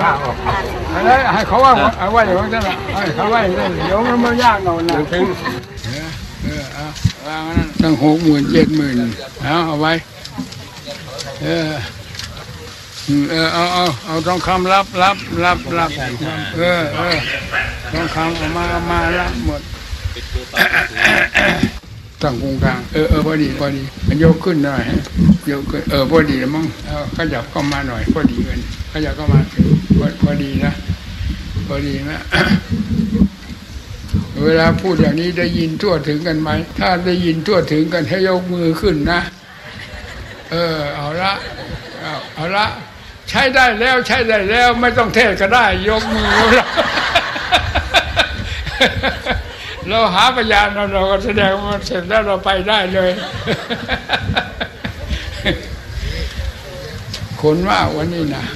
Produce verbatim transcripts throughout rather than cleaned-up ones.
ข้าวอะไรให้เขาว่าเอาไว้อย่างนั้นแหละให้เขาไว้เดี๋ยวมันไม่ยากหน่อยนะถึงเออเอาวางนั้นตั้งหกหมื่นเจ็ดหมื่นเอาเอาไว้เออเออเอาเอาเอาทองคำรับรับรับรับเออเออทองคำเอามามารับหมดตั้งกงกลางเออเออพอดีพอดีมันยกขึ้นหน่อยยกขึ้นเออพอดีแล้วมั้งเอาขยับเข้ามาหน่อยพอดีกันขยับเข้ามาพอพอดีนะพอดีนะเวลาพูดอย่างนี้ได้ยินทั่วถึงกันไหมถ้าได้ยินทั่วถึงกันให้ยกมือขึ้นนะเออเอาละเอาเอาละใช้ได้แล้วใช้ได้แล้วไม่ต้องเทศก็ได้ยกมือแล้วเราหาพยานเราก็แสดงว่าเสร็จแล้วเราไปได้เลยคนว่าวันนี้นะ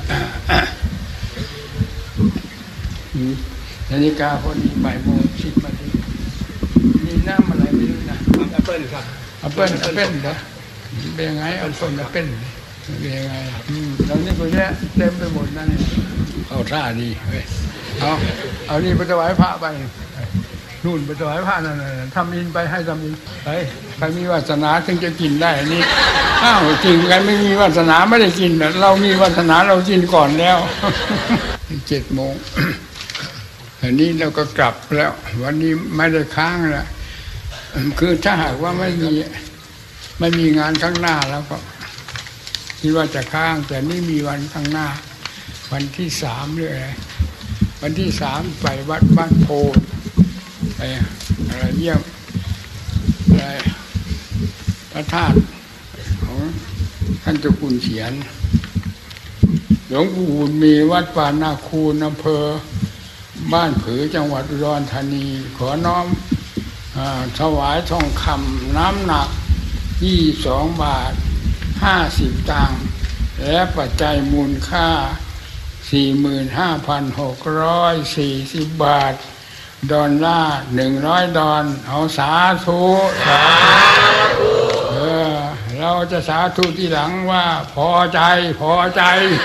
นาฬิกาคนนี้บ่ายโมงสิบนาทีนี่น้ำอะไรไม่รู้นะแอปเปิ้ลครับแอปเปิ้ลแอปเปิ้ลเหรอเป็นยังไงแอปเปิ้ลแอปเปิ้ลเป็นยังไงเรานี่ก็แย่เต็มไปหมดนั่นเอาท่าดีเฮ้ยเอาเอานี่ไปถวายพระไปนู่นไปถวายพระนั่นทำอินไปให้ทำอินไปใครมีวาสนาถึงจะกินได้นี่อ้าวจริงกันไม่มีวาสนาไม่ได้กินเรามีวาสนาเรากินก่อนแล้วเจ็ดโมงอันนี้เราก็กลับแล้ววันนี้ไม่ได้ค้างแล้วคือถ้าหากว่าไม่มีไม่มีงานข้างหน้าแล้วก็คิดว่าจะค้างแต่ไม่มีวันข้างหน้าวันที่สามเรื่อยวันที่สามไปวัดบ้านโพไปอะไรเยี่ยมอะไรพระธาตุของท่านเจ้าคุณเขียนหลวงปู่บุญมีวัดป่านาคูนอำเภอบ้านผือจังหวัดอุดรธานีขอน้อมถวายทองคำน้ำหนักยี่สิบสองบาทห้าสิบตังค์และปัจจัยมูลค่าสี่หมื่นห้าพันหกร้อยสี่สิบบาทดอลลาร์หนึ่งร้อยดอลเอาสาธุสาธุเออเราจะสาธุที่หลังว่าพอใจพอใจ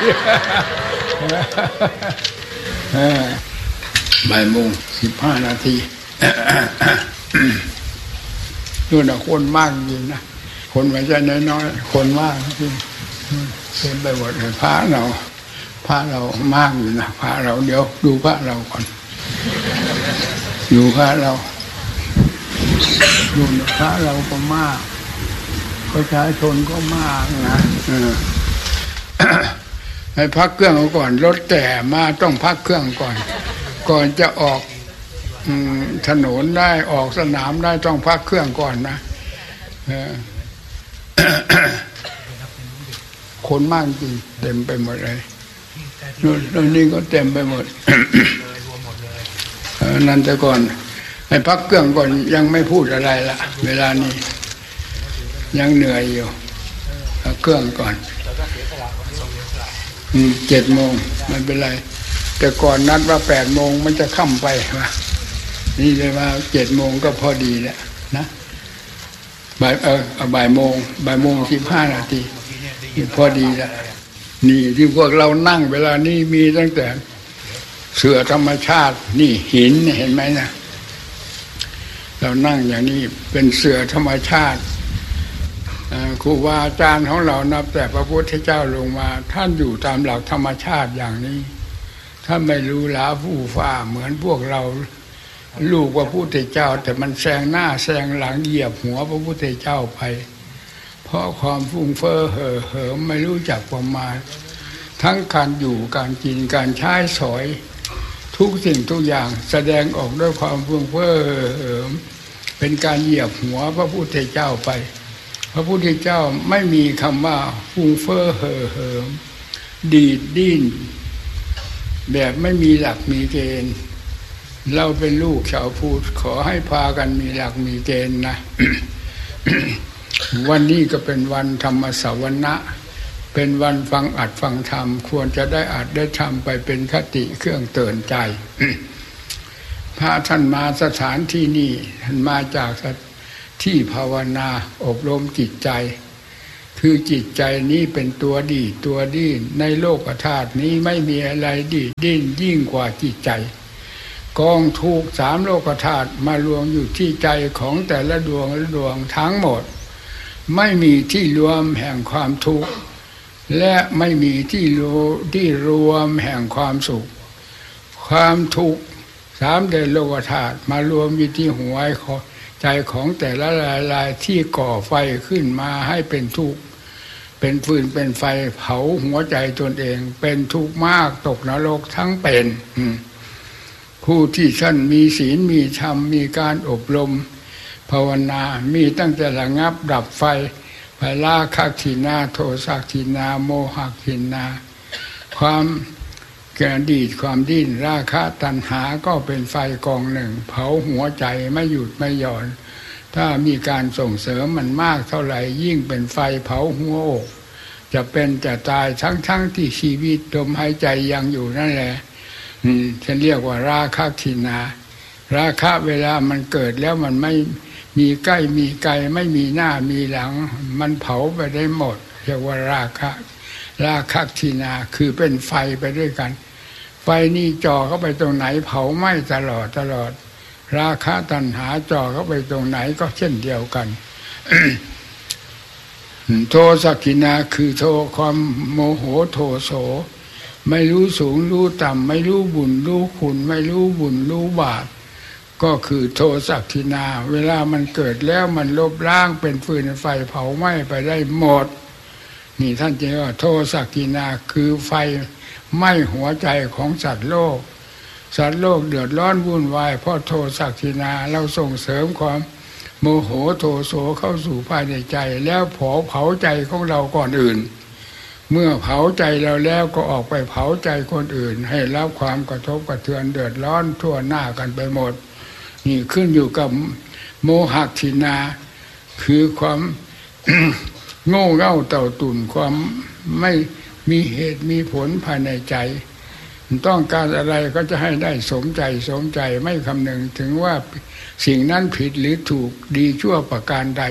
เออบ่ายโมงสิบห้านาทีนู่นน่ะคนมากจริงนะคนไม่ใช่น้อยๆคนมากจริงเต็มไปหมดเลยพระเราพระเรามากอยู่นะพระเราเดี๋ยวดูพระเราก่อนดูพระเราดูพระเราก็มากประชาชนก็มากนะให้พักเครื่องก่อนรถแต่มาต้องพักเครื่องก่อนก่อนจะออกถนนได้ออกสนามได้ต้องพักเครื่องก่อนนะคนมากจริงเต็มไปหมดเลยนู่นนี่ก็เต็มไปหมดนั่นแต่ก่อนให้พักเครื่องก่อนยังไม่พูดอะไรละเวลานี้ยังเหนื่อยอยู่พักเครื่องก่อนเจ็ดโมงไม่เป็นไรแต่ก่อนนัดว่าแปดโมงมันจะค่ำไปวะนี่เลยว่าเจ็ดโมงก็พอดีแหละนะบ่ายเออบ่ายโมงบ่ายโมงสิบห้านาทีพอดีแล้วนี่ที่พวกเรานั่งเวลานี้มีตั้งแต่เสือธรรมชาตินี่หินเห็นไหมนะเรานั่งอย่างนี้เป็นเสือธรรมชาติครูบาอาจารย์ของเรานับแต่พระพุทธเจ้าลงมาท่านอยู่ตามหลักธรรมชาติอย่างนี้ท่านไม่รู้หลาผู้ฟ้าเหมือนพวกเราลูกพระพุทธเจ้าแต่มันแซงหน้าแซงหลังเหยียบหัวพระพุทธเจ้าไปเพราะความฟุ้งเฟ้อเห่อเหิมไม่รู้จักประมาณทั้งการอยู่การกินการใช้สอยทุกสิ่งทุกอย่างแสดงออกด้วยความฟุ้งเฟ้อเห่อเหิมเป็นการเหยียบหัวพระพุทธเจ้าไปพระพุทธเจ้าไม่มีคำว่าฟุ้งเฟ้อเห่อเหิมดีดดิ้นแบบไม่มีหลักมีเกณฑ์เราเป็นลูกชาวพุทธขอให้พากันมีหลักมีเกณฑ์นะ วันนี้ก็เป็นวันธรรมสวนะเป็นวันฟังอัดฟังธรรมควรจะได้อัดได้ทำไปเป็นคติเครื่องเตือนใจ พระท่านมาสถานที่นี้ท่านมาจากที่ภาวนาอบรมจิตใจ ถคือจิตใจนี้เป็นตัวดีตัวดิ้นในโลกธาตุนี้ไม่มีอะไรดีดิ้นยิ่งกว่าจิตใจกองทุกข์สามโลกธาตุมารวมอยู่ที่ใจของแต่ละดวงละดวงทั้งหมดไม่มีที่รวมแห่งความทุกข์และไม่มีที่รวมที่รวมแห่งความสุขความทุกข์สามเดชโลกธาตุมารวมอยู่ที่หัวใจของแต่ละรายๆที่ก่อไฟขึ้นมาให้เป็นทุกข์เป็นฟืนเป็นไฟเผาหัวใจตนเองเป็นทุกข์มากตกนรกทั้งเป็นผู้ที่ท่านมีศีลมีธรรมมีการอบรมภาวนามีตั้งแต่ระงับดับไฟไฟราคะขีนาโทสะขีนาโมหะขีนาความกระดีดความดิ้นราคะตัณหาก็เป็นไฟกองหนึ่งเผาหัวใจไม่หยุดไม่หย่อนถ้ามีการส่งเสริมมันมากเท่าไหร่ยิ่งเป็นไฟเผาหัวอกจะเป็นจะตายทั้งๆ ท, ที่ชีวิตลมหายใจยังอยู่นั่นแหละฉันเรียกว่าราคะขีนาราคะเวลามันเกิดแล้วมันไม่มีใกล้มีไกลไม่มีหน้ามีหลังมันเผาไปได้หมดเรียกว่าราคะราคะขีนาคือเป็นไฟไปด้วยกันไฟนี่จ่อเข้าไปตรงไหนเผาไหม้ตลอดตลอดราคะตัณหาจ่อเข้าไปตรงไหนก็เช่นเดียวกัน โทสะขีนาคือโทความโมโหโทโสไม่รู้สูงรู้ต่ำไม่รู้บุญรู้คุณไม่รู้บุญรู้บาปก็คือโทสะขีนาเวลามันเกิดแล้วมันลบล้างเป็นฟืนไฟเผาไหม้ไปได้หมดนี่ท่านจะว่าโทสะขีนาคือไฟไหม้หัวใจของสัตว์โลกสัตว์โลกเดือดร้อนวุ่นวายเพราะโทสะขีนาเราส่งเสริมความโมโหโทโสเข้าสู่ภายในใจแล้วเผาเผาใจของเราก่อนอื่นเมื่อเผาใจเราแล้วก็ออกไปเผาใจคนอื่นให้รับความกระทบกระเทือนเดือดร้อนทั่วหน้ากันไปหมดนี่ขึ้นอยู่กับโมหะขีนาคือความ โง่เง่าเต่าตุ่นความไม่มีเหตุมีผลภายในใจต้องการอะไรก็จะให้ได้สมใจสมใจไม่คำนึงถึงว่าสิ่งนั้นผิดหรือถูกดีชั่วประการใด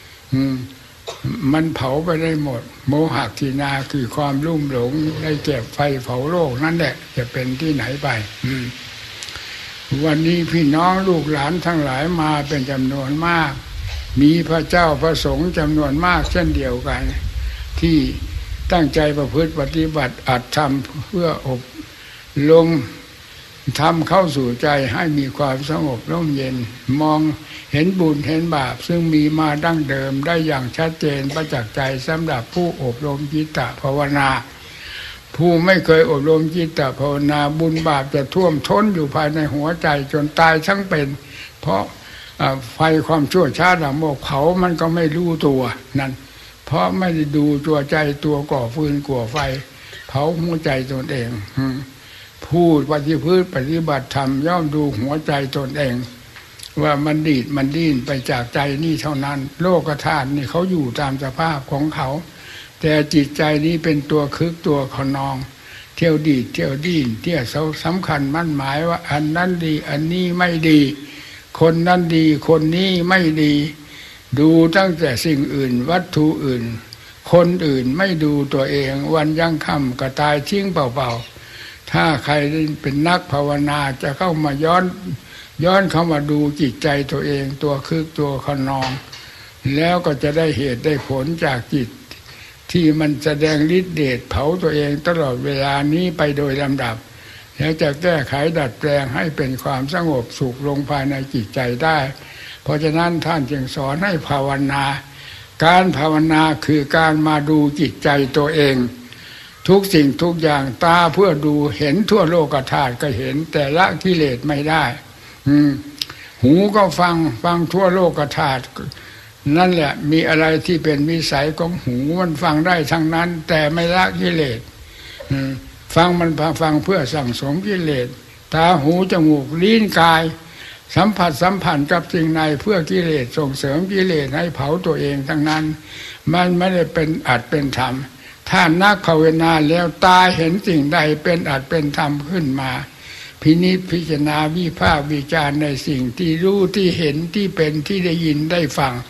มันเผาไปได้หมดโมหะขีนาคือความลุ่มหลงได้แก่ไฟเผาโลกนั่นแหละจะเป็นที่ไหนไปวันนี้พี่น้องลูกหลานทั้งหลายมาเป็นจำนวนมากมีพระเจ้าพระสงฆ์จำนวนมากเช่นเดียวกันที่ตั้งใจประพฤติปฏิบัติอัตธรรมเพื่ออบรมทำเข้าสู่ใจให้มีความสงบร่มเย็นมองเห็นบุญเห็นบาปซึ่งมีมาดั้งเดิมได้อย่างชัดเจนประจักษ์ใจสำหรับผู้อบรมจิตตภาวนาผู้ไม่เคยอบรมจิตตภาวนาบุญบาปจะท่วมท้นอยู่ภายในหัวใจจนตายทั้งเป็นเพราะไฟความชั่วช้าดำโมกเผามันก็ไม่รู้ตัวนั่นเพราะไม่ได้ดูตัวใจตัวก่อฟืนก่อไฟเผาหัวใจตนเองผู้ปฏิพฤติปฏิบัติธรรมย่อมดูหัวใจตนเองว่ามันดีดมันดิ้นไปจากใจนี่เท่านั้นโลกธาตุนี่เขาอยู่ตามสภาพของเขาแต่จิตใจนี้เป็นตัวคึกตัวขนองเที่ยวดีดเที่ยวดิ้นเที่ยวสำคัญมั่นหมายว่าอันนั้นดีอันนี้ไม่ดีคนนั้นดีคนนี้ไม่ดีดูตั้งแต่สิ่งอื่นวัตถุอื่นคนอื่นไม่ดูตัวเองวันยังค่ำก็ตายทิ้งเปล่าๆถ้าใครเป็นนักภาวนาจะเข้ามาย้อนย้อนเข้ามาดูจิตใจตัวเองตัวคึกตัวขนองแล้วก็จะได้เหตุได้ผลจากจิตที่มันแสดงฤทธิ์เดชเผาตัวเองตลอดเวลานี้ไปโดยลำดับแล้วจะแก้ไขดัดแปลงให้เป็นความสงบสุขลงภายในจิตใจได้เพราะฉะนั้นท่านจึงสอนให้ภาวนาการภาวนาคือการมาดูจิตใจตัวเองทุกสิ่งทุกอย่างตาเพื่อดูเห็นทั่วโลกธาตุก็เห็นแต่ละกิเลสไม่ได้หูก็ฟังฟังทั่วโลกธาตุนั่นแหละมีอะไรที่เป็นวิสัยของหูมันฟังได้ทั้งนั้นแต่ไม่ละกิเลสฟังมันฟังเพื่อสั่งสมกิเลสตาหูจมูกลิ้นกายสัมผัสสัมพันธ์กับสิ่งในเพื่อกิเลสส่งเสริมกิเลสให้เผาตัวเองทั้งนั้นมันไม่ได้เป็นอัตเป็นธรรมถ้านักภาวนาแล้วตาเห็นสิ่งใดเป็นอัตเป็นธรรมขึ้นมาพินิจพิจารณาวิพากษ์วิจารณ์ในสิ่งที่รู้ที่เห็นที่เป็นที่ได้ยินได้ฟัง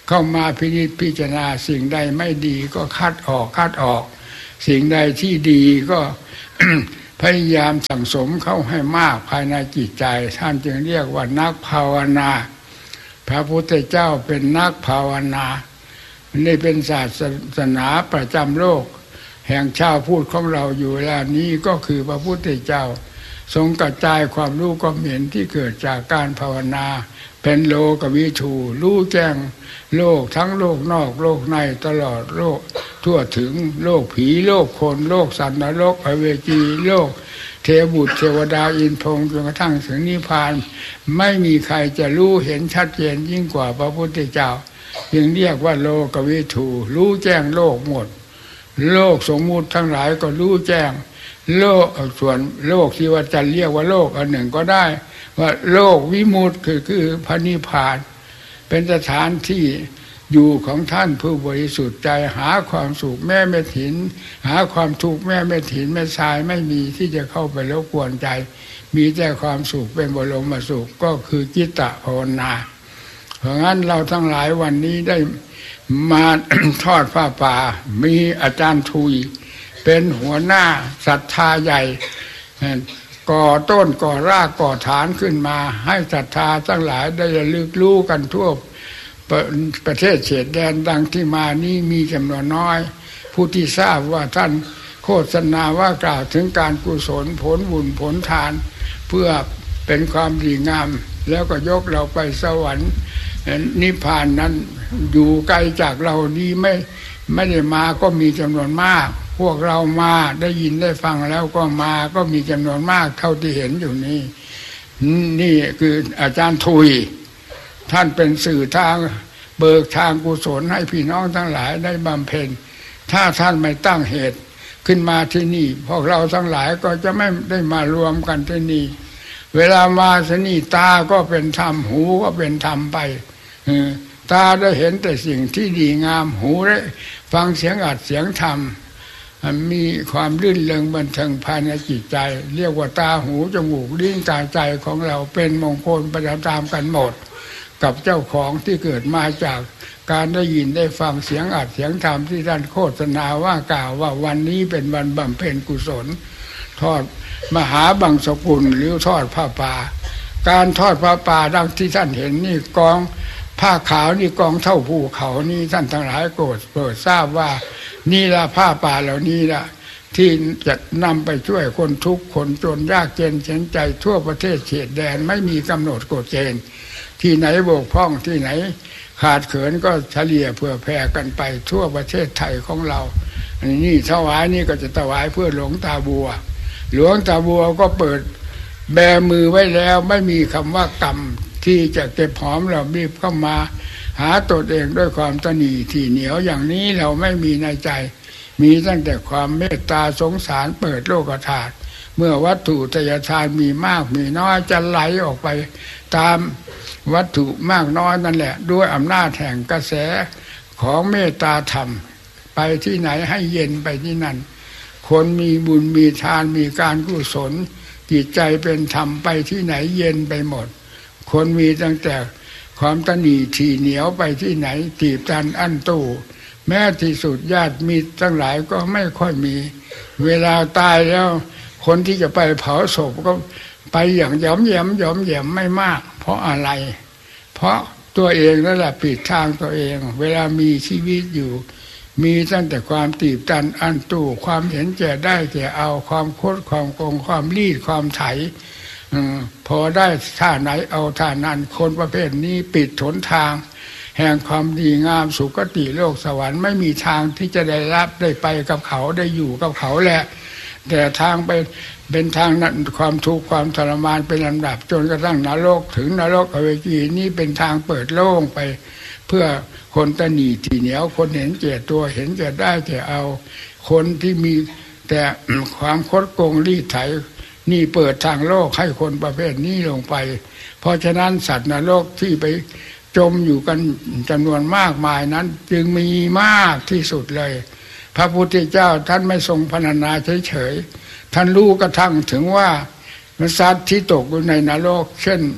เข้ามาพินิจพิจารณาสิ่งใดไม่ดีก็คัดออกคัดออกสิ่งใดที่ดีก็ พยายามสั่งสมเข้าให้มากภายในจิตใจท่านจึงเรียกว่านักภาวนาพระพุทธเจ้าเป็นนักภาวนานี่เป็นศาสนาประจำโลกแห่งชาวพุทธของเราอยู่เวลานี้ก็คือพระพุทธเจ้าทรงกระจายความรู้ความเห็นที่เกิดจากการภาวนาเป็นโลกวิถูรู้แจ้งโลกทั้งโลกนอกโลกในตลอดโลกทั่วถึงโลกผีโลกคนโลกสัตว์นรกอเวจีโลกเทวบุตรเทวดาอินทร์พรหมจนกระทั่งถึงนิพพานไม่มีใครจะรู้เห็นชัดเจนยิ่งกว่าพระพุทธเจ้าจึงเรียกว่าโลกวิถูรู้แจ้งโลกหมดโลกสมมุติทั้งหลายก็รู้แจ้งโลกส่วนโลกที่ว่าจะเรียกว่าโลกอันหนึ่งก็ได้ว่าโลกวิมุตติคือคือพระนิพพานเป็นสถานที่อยู่ของท่านผู้บริสุทธิ์ใจหาความสุขแม่เม็ดหินหาความทุกข์แม่เม็ดหินแม่ทรายไม่มีที่จะเข้าไปรบกวนใจมีแต่ความสุขเป็นบรมสุขก็คือจิตตภาวนาเพราะงั้นเราทั้งหลายวันนี้ได้มา ทอดผ้าป่ามีอาจารย์ทุยเป็นหัวหน้าศรัทธาใหญ่ก่อต้นก่อรากก่อฐานขึ้นมาให้ศรัทธาทั้งหลายได้ระลึกรู้กันทั่วประประเทศเฉดแดนดังที่มานี้มีจำนวนน้อยผู้ที่ทราบว่าท่านโฆษณาว่ากล่าวถึงการกุศลผลบุญผลทานเพื่อเป็นความดีงามแล้วก็ยกเราไปสวรรค์นิพพานนั้นอยู่ไกลจากเรานี้ไม่ไม่ได้มาก็มีจำนวนมากพวกเรามาได้ยินได้ฟังแล้วก็มาก็มีจำนวนมากเท่าที่เห็นอยู่นี้นี่คืออาจารย์ทุยท่านเป็นสื่อทางเบิกทางกุศลให้พี่น้องทั้งหลายได้บำเพ็ญถ้าท่านไม่ตั้งเหตุขึ้นมาที่นี่พวกเราทั้งหลายก็จะไม่ได้มารวมกันที่นี่เวลามาที่นี่ตาก็เป็นธรรมหูก็เป็นธรรมไปตาได้เห็นแต่สิ่งที่ดีงามหูได้ฟังเสียงอัดเสียงธรรมมีความรื่นเริงบันเทิงภายในจิตใจเรียกว่าตาหูจมูกลิ้นกายใจของเราเป็นมงคลประตามกันหมดกับเจ้าของที่เกิดมาจากการได้ยินได้ฟังเสียงอัดเสียงธรรมที่ท่านโฆษณาว่ากล่าวว่าวันนี้เป็นวันบำเพ็ญกุศลทอดมหาบังสกุลหรือทอดผ้าป่าการทอดผ้าป่าดังที่ท่านเห็นนี่กองผ้าขาวนี่กองเท่าภูเขานี่ท่านทั้งหลายโปรดโปรดทราบว่านี่ละผ้าป่าเหล่านี้ละที่จะนำไปช่วยคนทุกข์คนจนยากเจนเข็นใจทั่วประเทศเขตแดนไม่มีกำหนดกฎเกณฑ์ที่ไหนบกพร่องที่ไหนขาดเขินก็เฉลี่ยเพื่อแผ่กันไปทั่วประเทศไทยของเราอันนี้ถวายนี่ก็จะถวายเพื่อหลวงตาบัวหลวงตาบัวก็เปิดแบมือไว้แล้วไม่มีคำว่ากรรมที่จะเก็บหอมเราบีบเข้ามาหาตนเองด้วยความตนีที่เหนียวอย่างนี้เราไม่มีในใจมีตั้งแต่ความเมตตาสงสารเปิดโลกธาตุเมื่อวัตถุทายทานมีมากมีน้อยจะไหลออกไปตามวัตถุมากน้อยนั่นแหละด้วยอำนาจแห่งกระแสของเมตตาธรรมไปที่ไหนให้เย็นไปที่นั่นคนมีบุญมีทานมีการกุศลจิตใจเป็นธรรมไปที่ไหนเย็นไปหมดคนมีตั้งแต่ความตนีที่เหนียวไปที่ไหนตีบตันอั้นตู้แม้ที่สุดญาติมิตรทั้งหลายก็ไม่ค่อยมีเวลาตายแล้วคนที่จะไปเผาศพก็ไปอย่างหย่อมแหย่มหย่อมแหย่มไม่มากเพราะอะไรเพราะตัวเองนั่นแหละปิดทางตัวเองเวลามีชีวิตอยู่มีตั้งแต่ความตีบตันอั้นตู้ความเห็นแก่ได้แก่เอาความโคตรความโกงความรีดความไถพอได้ท่าไหนเอาท่านั้นคนประเภทนี้ปิดหนทางแห่งความดีงามสุคติโลกสวรรค์ไม่มีทางที่จะได้รับได้ไปกับเขาได้อยู่กับเขาแหละแต่ทางไปเป็นทางนั้นความทุกข์ความทรมานเป็นลำดับจนกระทั่งนรกถึงนรกอเวจีนี่เป็นทางเปิดโล่งไปเพื่อคนตนีที่เหนียวคนเห็นแก่ตัวเห็นแก่ได้แก่เอาคนที่มีแต่ความคดโกงรีดไถนี่เปิดทางโลกให้คนประเภทนี้ลงไปเพราะฉะนั้นสัตว์นรกที่ไปจมอยู่กันจำนวนมากมายนั้นจึงมีมากที่สุดเลยพระพุทธเจ้าท่านไม่ทรงพรรณนาเฉยๆท่านรู้กระทั่งถึงว่าสัตว์ที่ตกอยู่ในนรกเช่น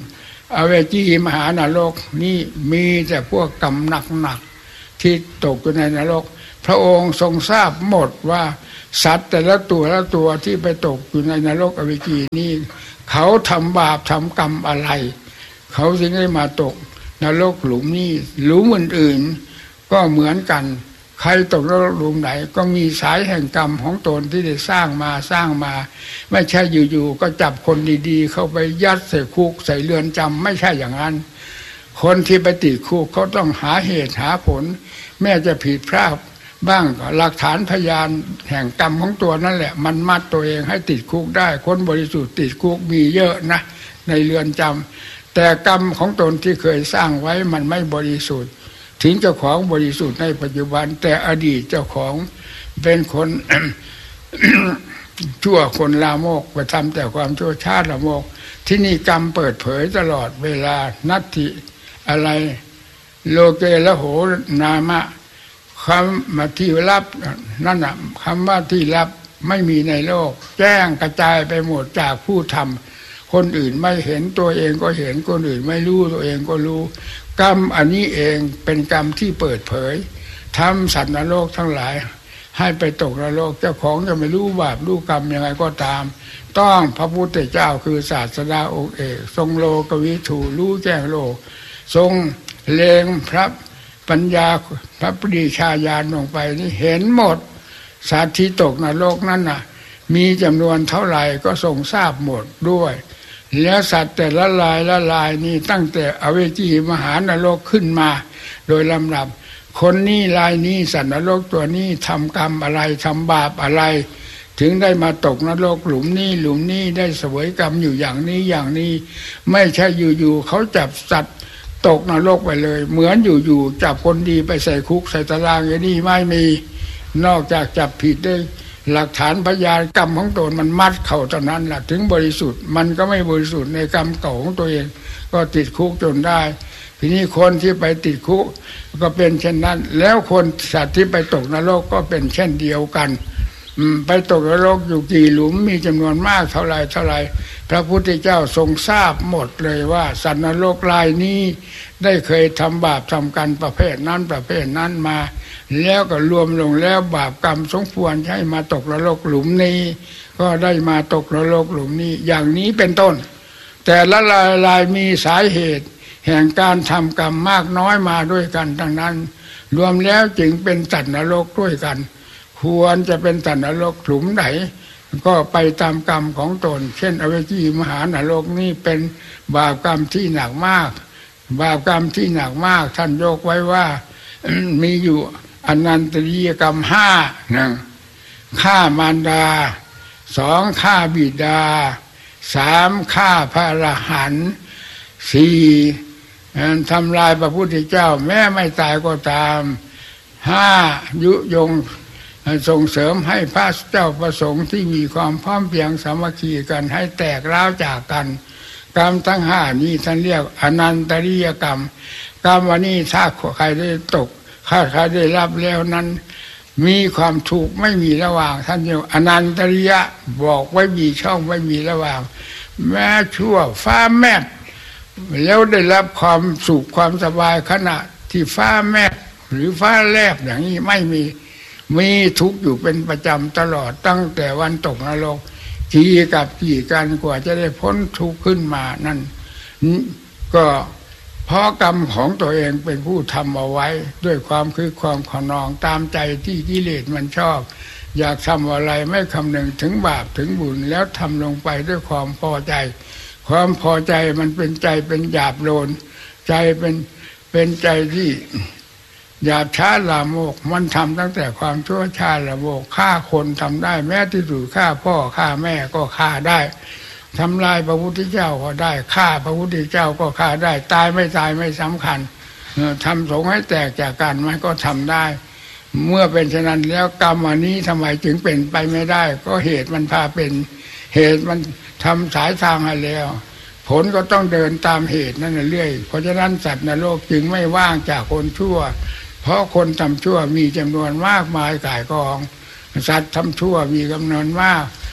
อเวจีมหานรกนี่มีแต่พวกกรรมหนักๆที่ตกอยู่ในนรกพระองค์ทรงทราบหมดว่าสัตว์แต่ละตัวละตัวที่ไปตกอยู่ในนรกอเวจีนี่เขาทำบาปทำกรรมอะไรเขาจึงได้มาตกนรกหลุมนี้หลุมอื่นๆก็เหมือนกันใครตกนรกหลุมไหนก็มีสายแห่งกรรมของตนที่ได้สร้างมาสร้างมาไม่ใช่อยู่ๆก็จับคนดีๆเข้าไปยัดใส่คุกใส่เรือนจำไม่ใช่อย่างนั้นคนที่ไปติดคุกเขาต้องหาเหตุหาผลแม้จะผิดพลาดบ้างหลักฐานพยานแห่งกรรมของตัวนั่นแหละมันมัดตัวเองให้ติดคุกได้คนบริสุทธิ์ติดคุกมีเยอะนะในเรือนจำแต่กรรมของตนที่เคยสร้างไว้มันไม่บริสุทธิ์ถึงเจ้าของบริสุทธิ์ในปัจจุบันแต่อดีตเจ้าของเป็นคน ชั่วคนลามกไปทำแต่ความชั่วชาติละโมกที่นี่กรรมเปิดเผยตลอดเวลานัตถิอะไรโลเกละโหนามะคำมาที่ลับนั่นน่ะคำว่าที่ลับไม่มีในโลกแจ้งกระจายไปหมดจากผู้ทำคนอื่นไม่เห็นตัวเองก็เห็นคนอื่นไม่รู้ตัวเองก็รู้กรรมอันนี้เองเป็นกรรมที่เปิดเผยทำสัตว์นรกทั้งหลายให้ไปตกนรกเจ้าของจะไม่รู้บาปรู้กรรมยังไงก็ตามต้องพระพุทธเจ้าคือศาสดาองค์เอกทรงโลกวิถูรู้แจ้งโลกทรงเลงพระปัญญาพระปรีชาญาณลงไปนี่เห็นหมดสัตว์ที่ตกนรกนั้นน่ะมีจำนวนเท่าไหร่ก็ทรงทราบหมดด้วยแล้วสัตว์แต่ละลายละลายนี่ตั้งแต่อเวจีมหานรกขึ้นมาโดยลำดับคนนี้ลายนี้สัตว์นรกตัวนี้ทำกรรมอะไรทำบาปอะไรถึงได้มาตกนรกหลุมนี้หลุมนี้ได้เสวยกรรมอยู่อย่างนี้อย่างนี้ไม่ใช่อยู่ๆเขาจับสัตว์ตกนรกไปเลยเหมือนอยู่ๆจับคนดีไปใส่คุกใส่ตารางอย่างนี้ไม่มีนอกจากจับผิดได้หลักฐานพยานกรรมของตนมันมัดเข่าเท่านั้นแหละถึงบริสุทธิ์มันก็ไม่บริสุทธิ์ในกรรมเก่าของตัวเองก็ติดคุกจนได้ทีนี้คนที่ไปติดคุกก็เป็นเช่นนั้นแล้วคนสัตว์ที่ไปตกนรกก็เป็นเช่นเดียวกันไปตกนรกอยู่กี่หลุมมีจำนวนมากเท่าไรเท่าไรพระพุทธเจ้าทรงทราบหมดเลยว่าสัตว์นรกรายนี้ได้เคยทำบาปทำกันประเภทนั้นประเภทนั้นมาแล้วก็รวมลงแล้วบาปกรรมสมควรให้มาตกนรกหลุมนี้ก็ได้มาตกนรกหลุมนี้อย่างนี้เป็นต้นแต่ละรายรายมีสาเหตุแห่งการทำกรรมมากน้อยมาด้วยกันทั้งนั้นรวมแล้วจึงเป็นสัตว์นรกด้วยกันควรจะเป็นสัตว์นรกหลุมไหนก็ไปตามกรรมของตนเช่นอเวจีมหานรกนี่เป็นบาปกรรมที่หนักมากบาปกรรมที่หนักมากท่านยกไว้ว่า มีอยู่อนันตริยกรรมห้าหนึ่งฆ่ามารดาสองฆ่าบิดาสามฆ่าพระอรหันต์สี่ทำลายพระพุทธเจ้าแม้ไม่ตายก็ตามห้ายุยงส่งเสริมให้พระเจ้าประสงค์ที่มีความพร้อมเพรียงสามัคคีกันให้แตกร้าวจากกันกรรมทั้งห้านี้ท่านเรียกอนันตริยกรรมกรรมวันนี้ถ้าใครได้ตกถ้าใครได้รับแล้วนั้นมีความถูกไม่มีระหว่างท่านเรียกอนันตริยะบอกไว้มีช่องไม่มีระหว่างแม้ชั่วฟ้าแมบแล้วได้รับความสุขความสบายขณะที่ฟ้าแมบหรือฟ้าแลบอย่างนี้ไม่มีมีทุกข์อยู่เป็นประจำตลอดตั้งแต่วันตกนรกกี่กับกี่กันกว่าจะได้พ้นทุกข์ขึ้นมานั่นก็เพราะกรรมของตัวเองเป็นผู้ทำเอาไว้ด้วยความคือความขนองตามใจที่กิเลสมันชอบอยากทำอะไรไม่คำนึงถึงบาปถึงบุญแล้วทำลงไปด้วยความพอใจความพอใจมันเป็นใจเป็นหยาบโลนใจเป็นเป็นใจที่หยาบช้าลามกมันทำตั้งแต่ความชั่วช้าละโมกฆ่าคนทำได้แม้ที่สุดฆ่าพ่อฆ่าแม่ก็ฆ่าได้ทำลายพระพุทธเจ้าก็ได้ฆ่าพระพุทธเจ้าก็ฆ่าได้ตายไม่ตายไม่สำคัญทำสงฆ์ให้แตกจากกันมันก็ทำได้เมื่อเป็นฉะนั้นแล้วกรรมอันนี้ทำไมจึงเป็นไปไม่ได้ก็เหตุมันพาเป็นเหตุมันทำสายทางให้แล้วผลก็ต้องเดินตามเหตุนั่นเรื่อยเพราะฉะนั้นสัตว์นรกจึงไม่ว่างจากคนชั่วเพราะคนทำชั่วมีจำนวนมากมายก่ายกองสัตว์ทำชั่วมีจำนวนมาก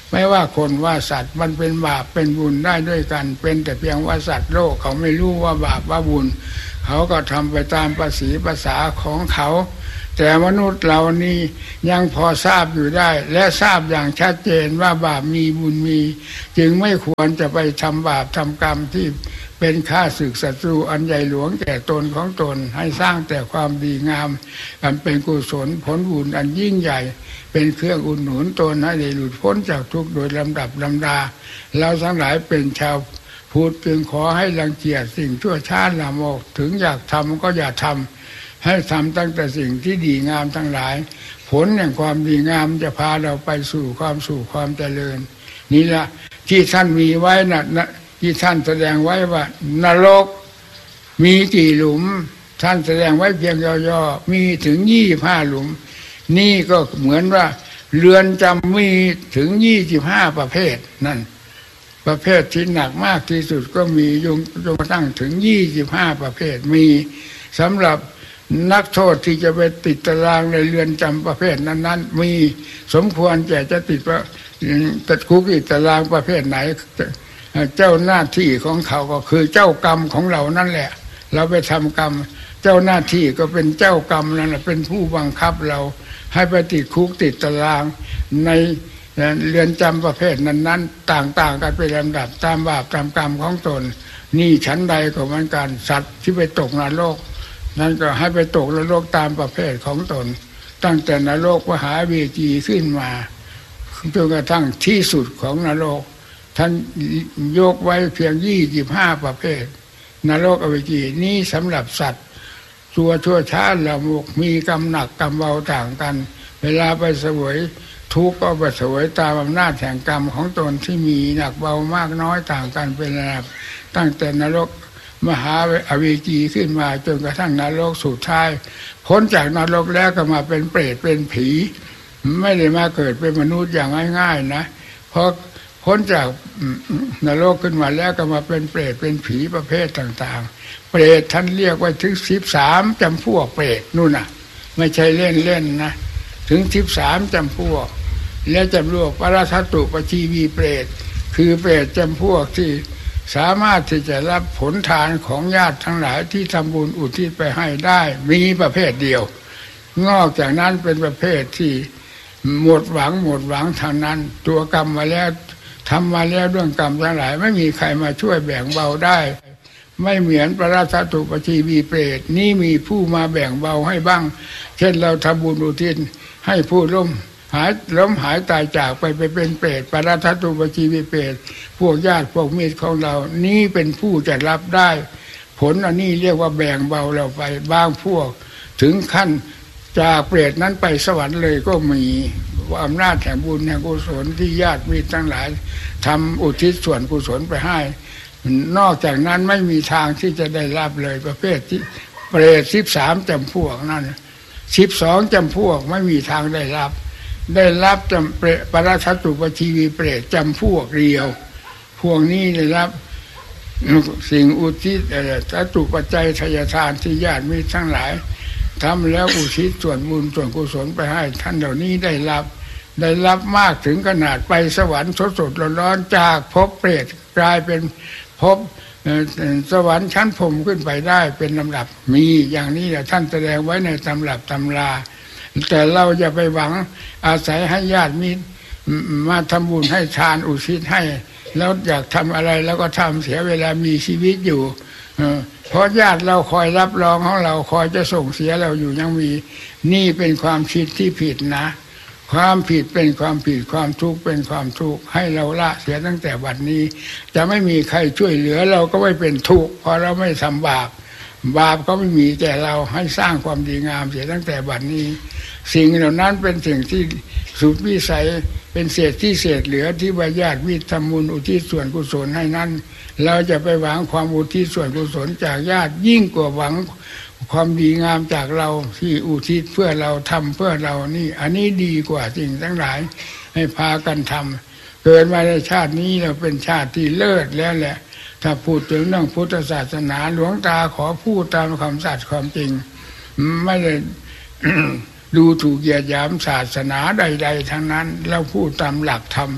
ไม่ว่าคนว่าสัตว์มันเป็นบาปเป็นบุญได้ด้วยกันเป็นแต่เพียงว่าสัตว์โลกเขาไม่รู้ว่าบาปว่าบุญเขาก็ทำไปตามภาษีภาษาของเขาแต่มนุษย์เรานี่ยังพอทราบอยู่ได้และทราบอย่างชัดเจนว่าบาปมีบุญมีจึงไม่ควรจะไปทำบาปทำกรรมที่เป็นข้าศึกศัตรูอันใหญ่หลวงแก่ตนของตนให้สร้างแต่ความดีงามอันเป็นกุศลผลบุญอันยิ่งใหญ่เป็นเครื่องอุดหนุนตนให้ได้หลุดพ้นจากทุกข์โดยลำดับลำดาเราทั้งหลายเป็นชาวพุทธจึงขอให้รังเกียจสิ่งชั่วช้าละโมกถึงอยากทำก็อย่าทำให้ทำตั้งแต่สิ่งที่ดีงามทั้งหลายผลแห่งความดีงามจะพาเราไปสู่ความสู่ความเจริญนี่ละที่ท่านมีไว้นะนะที่ท่านแสดงไว้ว่านรกมีกี่หลุมท่านแสดงไว้เพียงย่อๆมีถึงยี่สิบห้าหลุมนี่ก็เหมือนว่าเรือนจำมีถึงยี่สิบห้าประเภทนั่นประเภทที่หนักมากที่สุดก็มีจนจนกระทั่งถึงยี่สิบห้าประเภทมีสำหรับนักโทษที่จะไปติดตารางในเรือนจำประเภทนั้นๆมีสมควรแก่จะติดว่าติดคุกติดตารางประเภทไหนเจ้าหน้าที่ของเขาก็คือเจ้ากรรมของเรานั่นแหละเราไปทำกรรมเจ้าหน้าที่ก็เป็นเจ้ากรรมนั่นแหละเป็นผู้บังคับเราให้ไปติดคุกติดตารางในเรือนจำประเภทนั้นๆต่างๆกันเป็นลำดับตามบาปตามกรรมของตนนี่ชั้นใดก็เหมือนกันสัตว์ที่ไปตกนรกนั่นก็ให้ไปตกนรกตามประเภทของตนตั้งแต่นรกมหาเวจีขึ้นมาจนกระทั่งที่สุดของนรกท่านยกไว้เพียงยี่สิบห้าประเภทนรกอเวจีนี้สำหรับสัตว์ตัวชั่วช้าละมุกมีกรรมหนักกรรมเบาต่างกันเวลาไปเสวยทุกข์ก็ไปเสวยตามอำนาจแห่งกรรมของตนที่มีหนักเบามากน้อยต่างกันเป็นระดับตั้งแต่นรกมหาอเวจีขึ้นมาจนกระทั่งนรกสุดท้ายพ้นจากนรกแล้วก็มาเป็นเปรตเป็นผีไม่ได้มาเกิดเป็นมนุษย์อย่างง่ายๆนะเพราะพ้นจากนรกขึ้นมาแล้วก็มาเป็นเปรตเป็นผีประเภทต่างๆเปรตท่านเรียกว่าถึงสิบสามจำพวกเปรตนู่นน่ะไม่ใช่เล่นๆนะถึงสิบสามจำพวกและจำพวกปราทัตตุปชีวีเปรตคือเปรตจำพวกที่สามารถที่จะรับผลทานของญาติทั้งหลายที่ทำบุญอุทิศไปให้ได้มีประเภทเดียวนอกจากนั้นเป็นประเภทที่หมดหวังหมดหวังทางนั้นตัวกรรมมาแล้วทำมาแล้วเรื่องกรรมทั้งหลายไม่มีใครมาช่วยแบ่งเบาได้ไม่เหมือนปราทัตตุปชีวีเปรตนี่มีผู้มาแบ่งเบาให้บ้างเช่นเราทำบุญอุทิศให้ผู้ล้มหายล้มหายตายจากไปไปเป็นเปรตปราทัตตุปชีวีเปรตพวกญาติพวกมิตรของเรานี่เป็นผู้จะรับได้ผลอันนี้เรียกว่าแบ่งเบาเราไปบางพวกถึงขั้นจากเปรตนั้นไปสวรรค์เลยก็มีว่าอำนาจแห่งบุญแห่งกุศลที่ญาติมิตรทั้งหลายทำอุทิศส่วนกุศลไปให้นอกจากนั้นไม่มีทางที่จะได้รับเลยประเภทที่เปรตสิบสามจำพวกนั่นสิบสองจำพวกไม่มีทางได้รับได้รับจำเปรตปราทัตตุปชีวีเปรตจำพวกเดียวพวกนี้ได้รับสิ่งอุทิศทัตตุปัจจัยทายทานที่ญาติมิตรทั้งหลายทำแล้วอุทิศส่วนบุญส่วนกุศลไปให้ท่านเหล่านี้ได้รับได้รับมากถึงขนาดไปสวรรค์สดๆร้อนๆจากภพเปรตกลายเป็นภพสวรรค์ชั้นพรหมขึ้นไปได้เป็นลำดับมีอย่างนี้แหละท่านแสดงไว้ในตำรับตำราแต่เราอย่าไปหวังอาศัยให้ญาติมิตรมาทำบุญให้ทานอุทิศให้แล้วอยากทำอะไรแล้วก็ทำเสียเวลามีชีวิตอยู่เพราะญาติเราคอยรับรองของเราคอยจะส่งเสียเราอยู่ยังมีนี่เป็นความคิดที่ผิดนะความผิดเป็นความผิดความทุกข์เป็นความทุกข์ให้เราละเสียตั้งแต่วันนี้จะไม่มีใครช่วยเหลือเราก็ไม่เป็นทุกข์เพราะเราไม่ทำบาปบาปก็ไม่มีแต่เราให้สร้างความดีงามเสียตั้งแต่วันนี้สิ่งเหล่านั้นเป็นสิ่งที่สุดวิสัยเป็นเศษที่เศษเหลือที่ว่าญาติมิตรทำบุญอุทิศส่วนกุศลให้นั้นเราจะไปหวังความอุทิศส่วนกุศลจากญาติยิ่งกว่าหวังความดีงามจากเราที่อุทิศเพื่อเราทำเพื่อเรานี่อันนี้ดีกว่าสิ่งทั้งหลายให้พากันทำเกิดมาในชาตินี้เราเป็นชาติที่เลิศแล้วแหละถ้าพูดถึงเรื่องพุทธศาสนาหลวงตาขอพูดตามความสัตย์ความจริงไม่ได้ ดูถูกเหยียดหยามศาสนาใดๆทั้งนั้นเราพูดตามหลักธรรม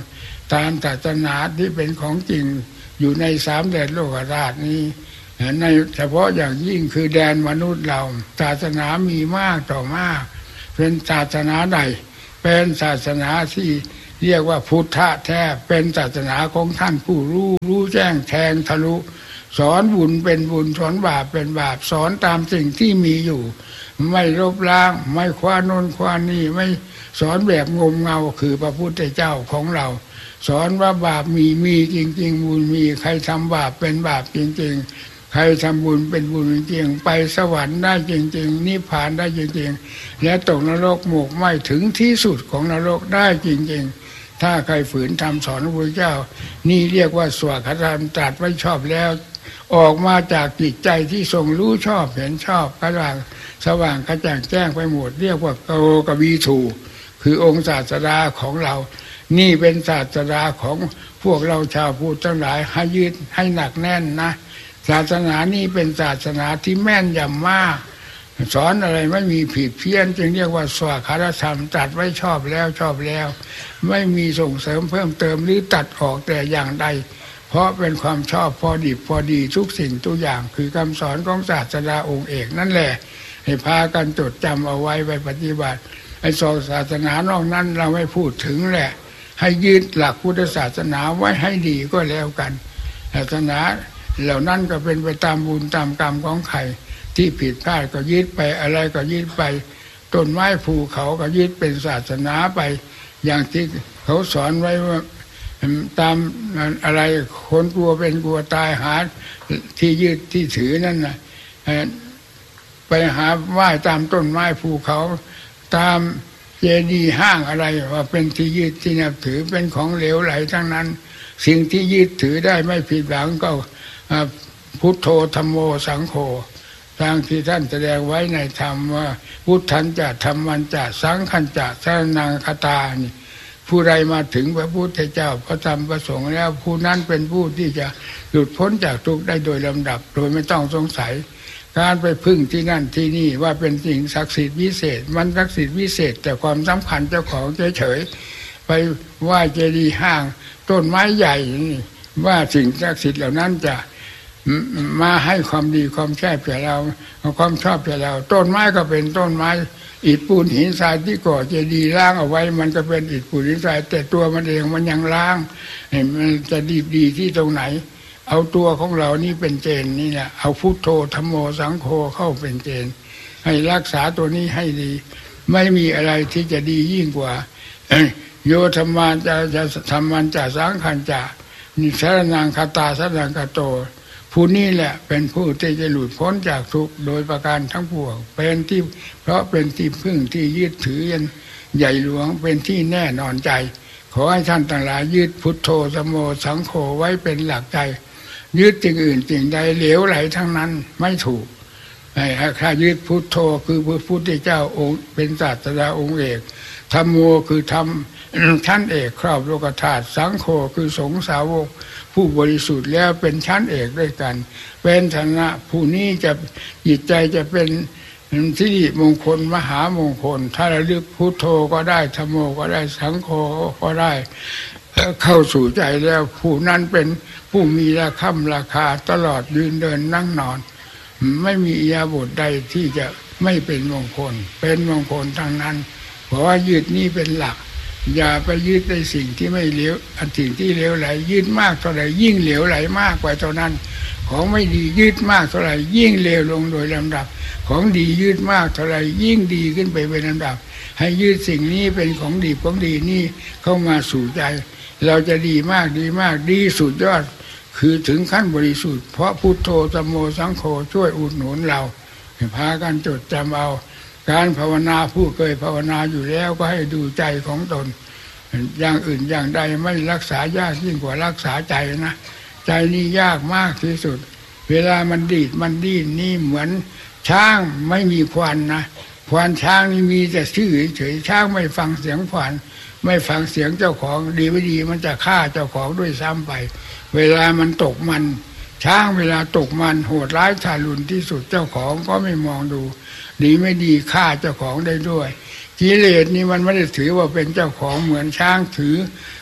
ตามศาสนาที่เป็นของจริงอยู่ในสามแดนโลกธาตุนี้ในเฉพาะอย่างยิ่งคือแดนมนุษย์เราศาสนามีมากต่อมากเป็นศาสนาใดเป็นศาสนาที่เรียกว่าพุทธะแท้เป็นศาสนาของท่านผู้รู้รู้แจ้งแทงทะลุสอนบุญเป็นบุญสอนบาปเป็นบาปสอนตามสิ่งที่มีอยู่ไม่ลบล้างไม่คว้าโน่นคว้านี่ไม่สอนแบบงมเงาคือพระพุทธเจ้าของเราสอนว่าบาปมีมีจริงๆบุญมีใครทำบาปเป็นบาปจริงๆใครทำบุญเป็นบุญจริงๆไปสวรรค์ได้จริงๆนิพพานได้จริงๆและตกนรกหมกไหม้ถึงที่สุดของนรกได้จริงๆถ้าใครฝืนทำสอนพระพุทธเจ้านี่เรียกว่าสวากขาตรัสไว้ชอบแล้วออกมาจากจิตใจที่ทรงรู้ชอบเห็นชอบกระจ่างสว่างกระจ่างแจ้งไปหมดเรียกว่าโกกวีถูคือองค์ศาสดาของเรานี่เป็นศาสดาของพวกเราชาวพุทธทั้งหลายให้ยึดให้หนักแน่นนะศาสนานี้เป็นศาสนาที่แม่นยำมากสอนอะไรไม่มีผิดเพี้ยนจึงเรียกว่าสวากขาธรรมตัดไว้ชอบแล้วชอบแล้วไม่มีส่งเสริมเพิ่มเติมหรือตัดออกแต่อย่างใดเพราะเป็นความชอบพอดีพอดีทุกสิ่งทุกอย่างคือคำสอนของศาสดาองค์เอกนั่นแหละให้พากันจดจำเอาไว้ไปปฏิบัติไอ้สองศาสนานอกนั้นเราไม่พูดถึงแหละให้ยึดหลักพุทธศาสนาไว้ให้ดีก็แล้วกันศาสนาเหล่านั้นก็เป็นไปตามบุญตามกรรมของใครที่ผิดพลาดก็ยึดไปอะไรก็ยึดไปต้นไม้ภูเขาก็ยึดเป็นศาสนาไปอย่างที่เขาสอนไว้ว่าตามอะไรคนกลัวเป็นกลัวตายหาที่ยึดที่ถือนั่นนะไปหาไหว้ตามต้นไม้ภูเขาตามเจดีย์ห้างอะไรว่าเป็นที่ยึดที่นับถือเป็นของเหลวไหลทั้งนั้นสิ่งที่ยึดถือได้ไม่ผิดหวังก็พุทโธธัมโมสังโฆทางที่ท่านแสดงไว้ในธรรมว่าพุทธันจะธัมมันจะสังฆันจะสรณังคตานี่ผู้ใดมาถึงพระพุทธเจ้าพระธรรมพระสงฆ์แล้วผู้นั้นเป็นผู้ที่จะหลุดพ้นจากทุกข์ได้โดยลำดับโดยไม่ต้องสงสัยการไปพึ่งที่นั่นที่นี่ว่าเป็นสิ่งศักดิ์สิทธิ์วิเศษมันศักดิ์สิทธิ์วิเศษแต่ความสำคัญเจ้าของเฉยๆไปไหว้เจดีย์ห้างต้นไม้ใหญ่ว่าสิ่งศักดิ์สิทธิ์เหล่านั้นจะมาให้ความดีความแช่แก่เราความชอบแก่เราต้นไม้ก็เป็นต้นไม้อิฐปูนหินทรายที่ก่อเจดีย์ล้างเอาไว้มันก็เป็นอิฐปูนหินทรายแต่ตัวมันเองมันยังล้างมันจะดีดีที่ตรงไหนเอาตัวของเรานี่เป็นเจนนี่แหละเอาพุทโธธัมโมสังโฆเข้าเป็นเจนให้รักษาตัวนี้ให้ดีไม่มีอะไรที่จะดียิ่งกว่าโยธรรมันจะจะธรรมันจะสังขันจะนิสรนังคตาสรนังคโตผู้นี้แหละเป็นผู้ที่จะหลุดพ้นจากทุกข์โดยประการทั้งปวงเป็นที่เพราะเป็นที่พึ่งที่ยึดถือใหญ่หลวงเป็นที่แน่นอนใจขอให้ท่านทั้งหลายยึดพุทโธธัมโมสังโฆไว้เป็นหลักใจยึดสิ่งอื่นสิ่งใดเหลวไหลทั้งนั้นไม่ถูกถ้ายึดพุทโธคือพระพุทธเจ้าองค์เป็นศาสดาองค์เอกธัมโมคือธรรมชั้นเอกครอบโลกธาตุสังโฆคือสงฆ์สาวกผู้บริสุทธิ์แล้วเป็นชั้นเอกด้วยกันเป็นฐานะผู้นี้จะจิตใจจะเป็นสิริมงคลมหามงคลถ้าระลึกพุทโธก็ได้ธัมโมก็ได้สังโฆก็ได้เข้าสู่ใจแล้วผู้นั้นเป็นผู้มีราคาราคาตลอดยืนเดินนั่งนอนไม่มีอิริยาบถใดที่จะไม่เป็นมงคลเป็นมงคลทั้งนั้นเพราะว่ายึดนี้เป็นหลักอย่าไปยึดในสิ่งที่ไม่เหลวอันสิ่งที่เหลวไหลยึดมากเท่าไหร่ยิ่งเหลวไหลมากกว่าเท่านั้นของไม่ดียึดมากเท่าไหร่ยิ่งเลวลงโดยลำดับของดียึดมากเท่าไหร่ยิ่งดีขึ้นไปเป็นลำดับให้ยึดสิ่งนี้เป็นของดีของดีนี่เข้ามาสู่ใจเราจะดีมากดีมากดีสุดยอดคือถึงขั้นบริสุทธิ์เพราะพุทโธธัมโมสังโฆช่วยอุดหนุนเราให้พากันจดจำเอาการภาวนาผู้เคยภาวนาอยู่แล้วก็ให้ดูใจของตนอย่างอื่นอย่างใดไม่รักษายากยิ่งกว่ารักษาใจนะใจนี่ยากมากที่สุดเวลามันดีดมันดิ้นนี่เหมือนช้างไม่มีควันนะควันช้างนี่มีแต่ชื่อเฉยช้างไม่ฟังเสียงควันไม่ฟังเสียงเจ้าของดีไม่ดีมันจะฆ่าเจ้าของด้วยซ้ำไปเวลามันตกมันช้างเวลาตกมันโหดร้ายทารุณที่สุดเจ้าของก็ไม่มองดูดีไม่ดีฆ่าเจ้าของได้ด้วยกิเลสนี่มันไม่ได้ถือว่าเป็นเจ้าของเหมือนช้างถือ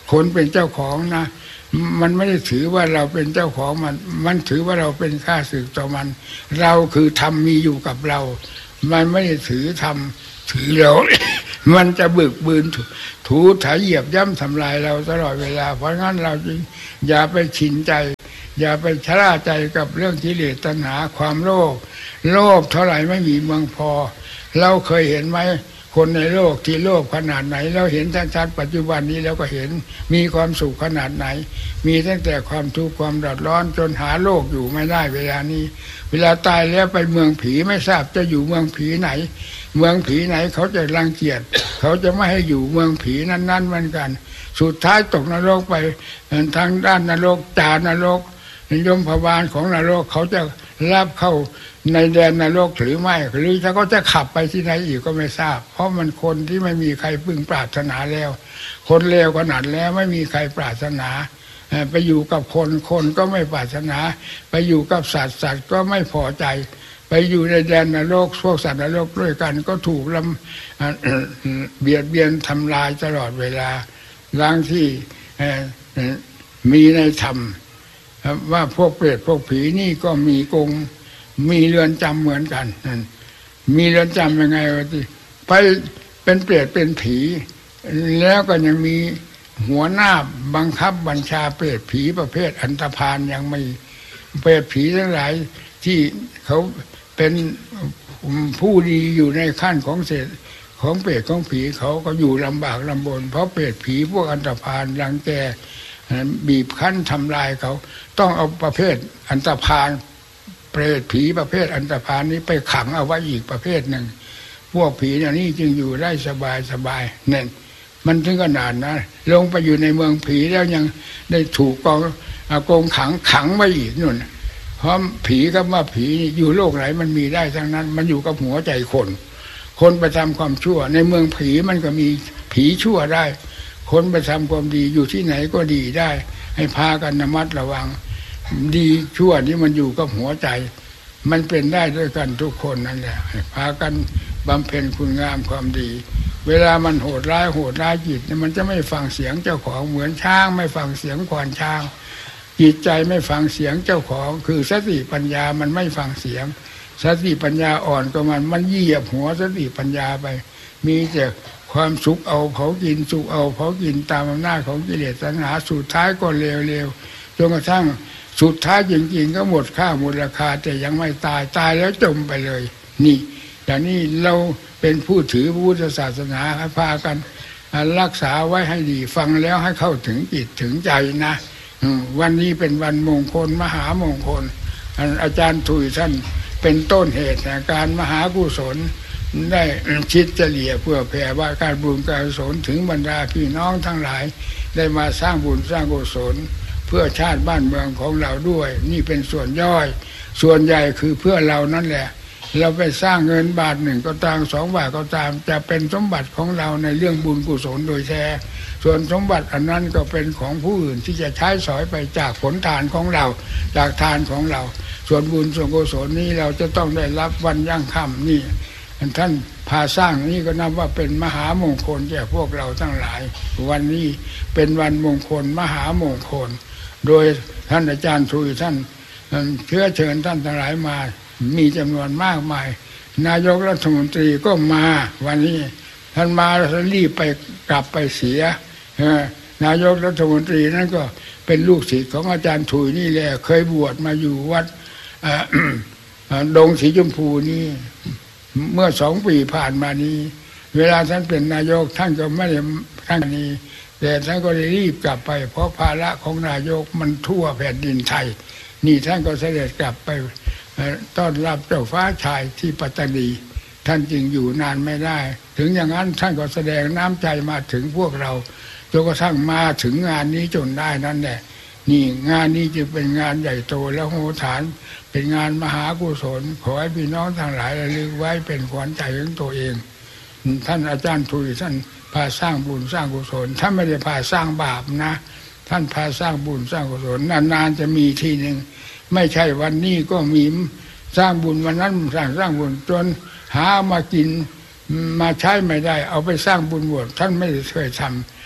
คนเป็นเจ้าของนะมันไม่ได้ถือว่าเราเป็นเจ้าของมันมันถือว่าเราเป็นข้าศึกต่อมันเราคือธรรมมีอยู่กับเรามันไม่ได้ถือธรรมถือเรา มันจะบึกบืนถูถ่ายเหยียบย่ำทำลายเราตลอดเวลาเพราะงั้นเราจึงอย่าไปชินใจอย่าไปชราใจกับเรื่องกิเลสตัณหาความโลภโลภเท่าไหร่ไม่มีเมืองพอเราเคยเห็นไหมคนในโลกที่โลภขนาดไหนเราเห็นชัดๆปัจจุบันนี้เราก็เห็นมีความสุขขนาดไหนมีตั้งแต่ความทุกข์ความเดือดร้อนจนหาโลกอยู่ไม่ได้เวลานี้เวลาตายแล้วไปเมืองผีไม่ทราบจะอยู่เมืองผีไหนเมืองผีไหนเขาจะรังเกียจเขาจะไม่ให้อยู่เมืองผีนั้นๆเหมือนกันสุดท้ายตกนรกไปทางด้านนรกจานรกยมพบาลของนรกเขาจะรับเข้าในแดนนรกหรือไม่หรือถ้าเขาจะขับไปที่ไหนอีกก็ไม่ทราบเพราะมันคนที่ไม่มีใครพึงปรารถนาแล้วคนเลวขนาดแล้วไม่มีใครปรารถนาไปอยู่กับคนคนก็ไม่ปรารถนาไปอยู่กับสัตว์สัตว์ก็ไม่พอใจไปอยู่ในแดนนรกพวกสัตว์นรกด้วยกันก็ถูกลำเบียดเบียนทำลายตลอดเวลาดังที่มีในธรรมว่าพวกเปรตพวกผีนี่ก็มีกรงมีเรือนจำเหมือนกันมีเรือนจำยังไงวะที่ไปเป็นเปรตเป็นผีแล้วก็ยังมีหัวหน้าบังคับบัญชาเปรตผีประเภทอันธพาลยังไม่เปรตผีทั้งหลายที่เขาเป็นผู้ดีอยู่ในขั้นของเศษของเปรตของผีเขาก็อยู่ลำบากลำบนเพราะเปรตผีพวกอันธพาลรังแกบีบคั้นทำลายเขาต้องเอาประเภทอันธพาลเปรตผีประเภทอันธพาลนี้ไปขังเอาไว้อีกประเภทหนึ่งพวกผีอย่างนี้จึงอยู่ได้สบายสบายเนี่ยมันถึงขนาดนะลงไปอยู่ในเมืองผีแล้วยังได้ถูกกองกองขังขังไว้อีกนู่นเพราะผีก็ว่าผีอยู่โลกไหนมันมีได้ทั้งนั้นมันอยู่กับหัวใจคนคนไปทำความชั่วในเมืองผีมันก็มีผีชั่วได้คนไปทำความดีอยู่ที่ไหนก็ดีได้ให้พากันระมัดระวังดีชั่วนี่มันอยู่กับหัวใจมันเป็นได้ด้วยกันทุกคนนั่นแหละพากันบำเพ็ญคุณงามความดีเวลามันโหดร้ายโหดร้ายจิตมันจะไม่ฟังเสียงเจ้าของเหมือนช้างไม่ฟังเสียงควานช้างจิตใจไม่ฟังเสียงเจ้าของคือสติปัญญามันไม่ฟังเสียงสติปัญญาอ่อนก็มันมันเหยียบหัวสติปัญญาไปมีแต่ความสุขเอาเผากินสุขเอาเผากินตามอำนาจของกิเลสตัณหาสุดท้ายก็เลวๆจนกระทั่งสุดท้ายจริงๆก็หมดค่าหมดราคาแต่ยังไม่ตายตายแล้วจมไปเลยนี่อย่างนี้เราเป็นผู้ถือพุทธศาสนาให้พากันรักษาไว้ให้ดีฟังแล้วให้เข้าถึงจิตถึงใจนะวันนี้เป็นวันมงคลมหามงคลอาจารย์ถุยท่านเป็นต้นเหตุในการมหากุศลได้ชิดเฉลี่ยเพื่อแผ่ว่าการบุญการกุศลถึงบรรดาพี่น้องทั้งหลายได้มาสร้างบุญสร้างกุศลเพื่อชาติบ้านเมืองของเราด้วยนี่เป็นส่วนย่อยส่วนใหญ่คือเพื่อเรานั่นแหละเราไปสร้างเงินบาทหนึ่งก็ตามสองบาทก็ตามจะเป็นสมบัติของเราในเรื่องบุญกุศลโดยแท้ส่วนสมบัติอันนั้นก็เป็นของผู้อื่นที่จะใช้สอยไปจากผลทานของเราจากทานของเราส่วนบุญส่วนกุศลนี้เราจะต้องได้รับวันยั่งค่ำนี่ท่านพาสร้างนี่ก็นับว่าเป็นมหามงคลแก่พวกเราทั้งหลายวันนี้เป็นวันมงคลมหามงคลโดยท่านอาจารย์ทุยท่านเชื้อเชิญท่านทั้งหลายมามีจำนวนมากมายนายกรัฐมนตรีก็มาวันนี้ท่านมาแล้วรีบไปกลับไปเสียนายกรัฐมนตรีนั่นก็เป็นลูกศิษย์ของอาจารย์ทุยนี่แหละเคยบวชมาอยู่วัดดงสีชมพูนี่เมื่อสองปีผ่านมานี้เวลาท่านเป็นนายกท่านก็ไม่ได้ท่านนี้แต่ท่านก็ได้รีบกลับไปเพราะภาระของนายกมันทั่วแผ่นดินไทยนี่ท่านก็เสด็จกลับไปต้อนรับเจ้าฟ้าชายที่ปัตตานีท่านจึงอยู่นานไม่ได้ถึงอย่างนั้นท่านก็แสดงน้ำใจมาถึงพวกเราจนกระทั่งมาถึงงานนี้จนได้นั่นแหละนี่งานนี้จึงเป็นงานใหญ่โตและโหฐานเป็นงานมหากุศลขอให้พี่น้องทั้งหลายระลึกไว้เป็นขวัญใจของตัวเองท่านอาจารย์ทุยท่านพาสร้างบุญสร้างกุศลท่านไม่ได้พาสร้างบาปนะท่านพาสร้างบุญสร้างกุศลนานๆจะมีทีหนึ่งไม่ใช่วันนี้ก็มีสร้างบุญวันนั้นสร้างสร้างบุญจนหามากินมาใช้ไม่ได้เอาไปสร้างบุญบวชท่านไม่ได้เคยทำ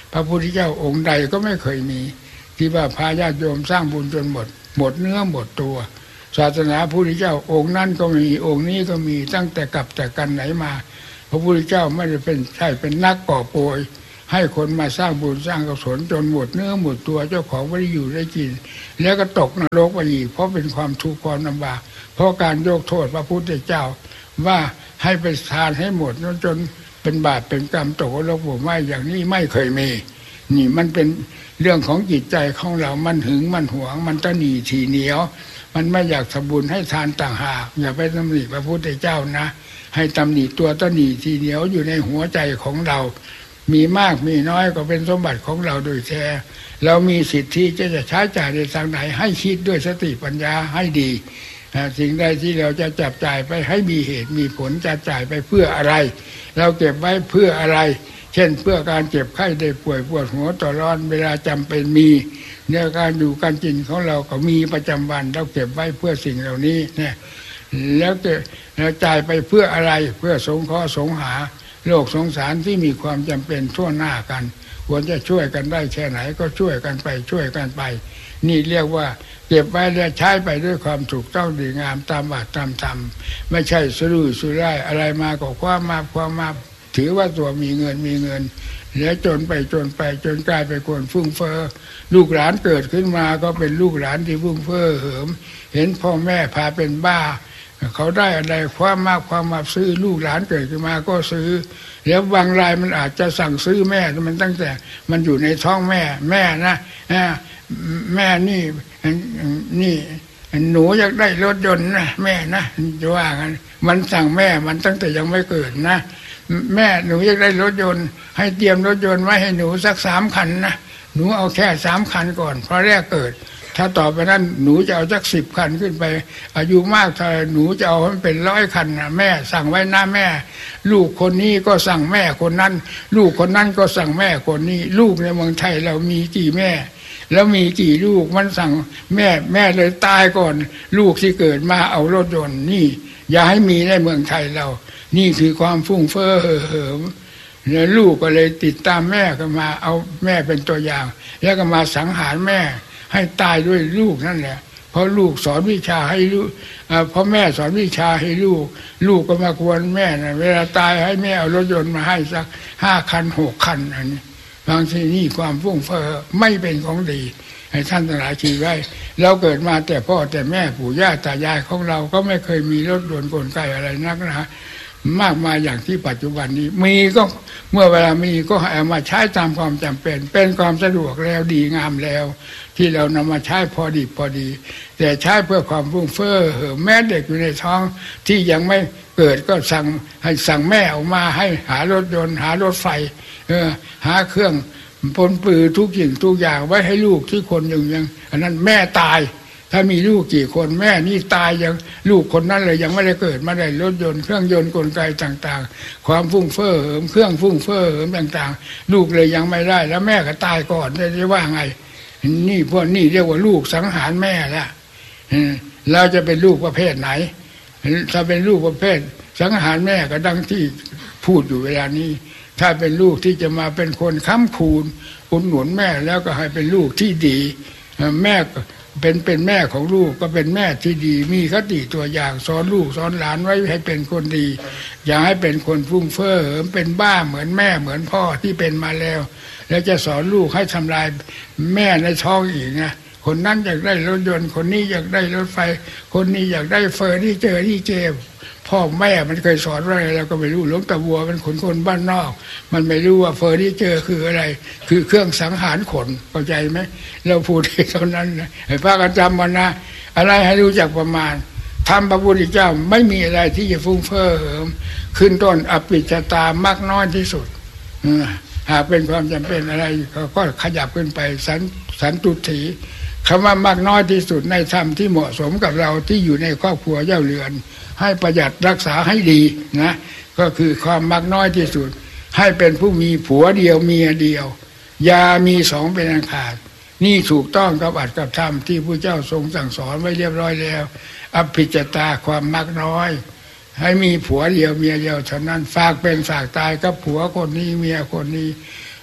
พระพุทธเจ้าองค์ใดก็ไม่เคยมีที่ว่าพาญาติโยมสร้างบุญจนหมดหมดเนื้อหมดตัวศาสนาพระพุทธเจ้าองค์นั้นก็มีองค์นี้ก็มีตั้งแต่กลับแต่กันไหนมาพระพุทธเจ้าไม่ได้เป็นใช่เป็นนักก่อโปยให้คนมาสร้างบุญสร้างกุศลจนหมดเนื้อหมดตัวเจ้าของไม่ได้อยู่ได้กินแล้วก็ตกนรกไปอีกเพราะเป็นความทุกข์ความลำบากเพราะการยกโทษพระพุทธเจ้าว่าให้ไปทานให้หมดจนเป็นบาปเป็นกรรมตกนรกผมว่าอย่างนี้ไม่เคยมีนี่มันเป็นเรื่องของจิตใจของเรามันหึงมันหวงมันตนีทีเหนียวมันไม่อยากทำบุญให้ทานต่างหากอย่าไปตำหนิพระพุทธเจ้านะให้ตำหนิตัวตนีทีเหนียวอยู่ในหัวใจของเรามีมากมีน้อยก็เป็นสมบัติของเราโดยแท้เรามีสิทธิที่จะใช้จ่ายในทางไหนให้คิดด้วยสติปัญญาให้ดีสิ่งใดที่เราจะจับจ่ายไปให้มีเหตุมีผลจะจ่ายไปเพื่ออะไรเราเก็บไว้เพื่ออะไรเช่นเพื่อการเจ็บไข้ได้ป่วยปวดหัวต่อร้อนเวลาจำเป็นมีในการอยู่การกินของเราก็มีประจำวันเราเก็บไว้เพื่อสิ่งเหล่านี้เนี่ยแล้วจะเราจ่ายไปเพื่ออะไรเพื่อสงเคราะห์สงหาโลกสงสารที่มีความจำเป็นทั่วหน้ากันควรจะช่วยกันได้แค่ไหนก็ช่วยกันไปช่วยกันไปนี่เรียกว่าเก็บไว้และใช้ไปด้วยความถูกต้องดีงามตามบาตรตามธรรมไม่ใช่สุรุ่ยสุร่ายอะไรมาก็คว้ามาคว้ามาถือว่าตัวมีเงินมีเงินแล้วจนไปจนไปจนกลายเป็นคนฟุ้งเฟ้อลูกหลานเกิดขึ้นมาก็เป็นลูกหลานที่ฟุ้งเฟ้อเหิมเห็นพ่อแม่พาเป็นบ้าเขาได้อะไรความมากความมาซื้อลูกหลานเกิดขึ้นมาก็ซื้อแล้วบางรายมันอาจจะสั่งซื้อแม่มันตั้งแต่มันอยู่ในท้องแม่แม่นะแม่นี่นี่หนูอยากได้รถยนต์นะแม่นะจะว่ากันมันสั่งแม่มันตั้งแต่ยังไม่เกิดนะแม่หนูอยากได้รถยนต์ให้เตรียมรถยนต์ไว้ให้หนูสักสามคันนะหนูเอาแค่สามคันก่อนเพราะแรกเกิดถ้าต่อไปนั้นหนูจะเอาสักสิบคันขึ้นไปอายุมากเท่าหนูจะเอาให้เป็นร้อยคันนะแม่สั่งไว้นะแม่ลูกคนนี้ก็สั่งแม่คนนั้นลูกคนนั้นก็สั่งแม่คนนี้ลูกในเมืองไทยเรามีกี่แม่แล้วมีกี่ลูกมันสั่งแม่แม่เลยตายก่อนลูกที่เกิดมาเอารถยนต์นี่อย่าให้มีในเมืองไทยเรานี่คือความฟุ้งเฟ้อเหิมแล้วลูกก็เลยติดตามแม่ก็มาเอาแม่เป็นตัวอย่างแล้วก็มาสังหารแม่ให้ตายด้วยลูกนั่นแหละเพราะลูกสอนวิชาให้ลูกเพราะแม่สอนวิชาให้ลูกลูกก็มากวนแม่นะเวลาตายให้แม่เอารถยนต์มาให้สักห้าคันหกคันอันนี้บางทีนี่ความฟุ้งเฟ้อไม่เป็นของดีให้ท่านทั้งหลายคิดไว้เราเกิดมาแต่พ่อแต่แม่ปู่ย่าตายายของเราก็ไม่เคยมีรถยนต์กลไกอะไรนักนะมากมายอย่างที่ปัจจุบันนี้มีก็เมื่อเวลามีก็เอามาใช้ตามความจำเป็นเป็นความสะดวกแล้วดีงามแล้วที่เรานำมาใช้พอดีพอดีแต่ใช้เพื่อความฟุ้งเฟ้อแม่เด็กอยู่ในท้องที่ยังไม่เกิดก็สั่งให้สั่งแม่ออกมาให้หารถยนต์หารถไฟเออหาเครื่องปนปือทุกสิ่งทุกอย่างไว้ให้ลูกที่คนอยู่ยังอันนั้นแม่ตายถ้ามีลูกกี่คนแม่นี่ตายยังลูกคนนั้นเลยยังไม่ได้เกิดมาได้รถยนต์เครื่องยนต์กลไกต่างๆความฟุ้งเฟ้อเครื่องฟุ้งเฟ้อต่างๆลูกเลยยังไม่ได้แล้วแม่ก็ตายก่อนจะว่าไงนี่พวกนี่เรียกว่าลูกสังหารแม่ละเราจะเป็นลูกประเภทไหนถ้าเป็นลูกประเภทสังหารแม่ก็ดังที่พูดอยู่เวลานี้ถ้าเป็นลูกที่จะมาเป็นคนค้ำคูณอุดหนุนแม่แล้วก็ให้เป็นลูกที่ดีแม่เป็นเป็นแม่ของลูกก็เป็นแม่ที่ดีมีคติตัวอย่างสอนลูกสอนหลานไว้ให้เป็นคนดีอย่าให้เป็นคนฟุ้งเฟ้อเป็นบ้าเหมือนแม่เหมือนพ่อที่เป็นมาแล้วแล้วจะสอนลูกให้ทำลายแม่ในท้องอีกนะคนนั้นอยากได้รถยนต์คนนี้อยากได้รถไฟคนนี้อยากได้เฟอร์ที่เจอที่เจมพ่อแม่มันเคยสอนว่าอะไรเราก็ไม่รู้หลวงตาบัวเป็นคนคนบ้านนอกมันไม่รู้ว่าเฟอร์ที่เจอคืออะไรคือเครื่องสังหารขนเข้าใจไหมเราพูดเท่านั้นนะให้พระกันจำมันนะอะไรให้รู้จักประมาณทำพระพุทธเจ้าไม่มีอะไรที่จะฟุ้งเฟ้อเหิมขึ้นต้นอภิชตามากน้อยที่สุดหากเป็นความจำเป็นอะไรก็ขยับขึ้นไปสันสันตุถีคำว่ามากน้อยที่สุดในธรรมที่เหมาะสมกับเราที่อยู่ในครอบครัวเจ้าเรือนให้ประหยัดรักษาให้ดีนะก็คือความมากน้อยที่สุดให้เป็นผู้มีผัวเดียวเมียเดียวอย่ามีสองเป็นอันขาดนี่ถูกต้องกับอัตถกธรรมที่พระเจ้าทรงสั่งสอนไว้เรียบร้อยแล้วอภิชตาความมากน้อยให้มีผัวเดียวเมียเดียวเท่านั้นฝากเป็นฝากตายกับผัวคนนี้เมียคนนี้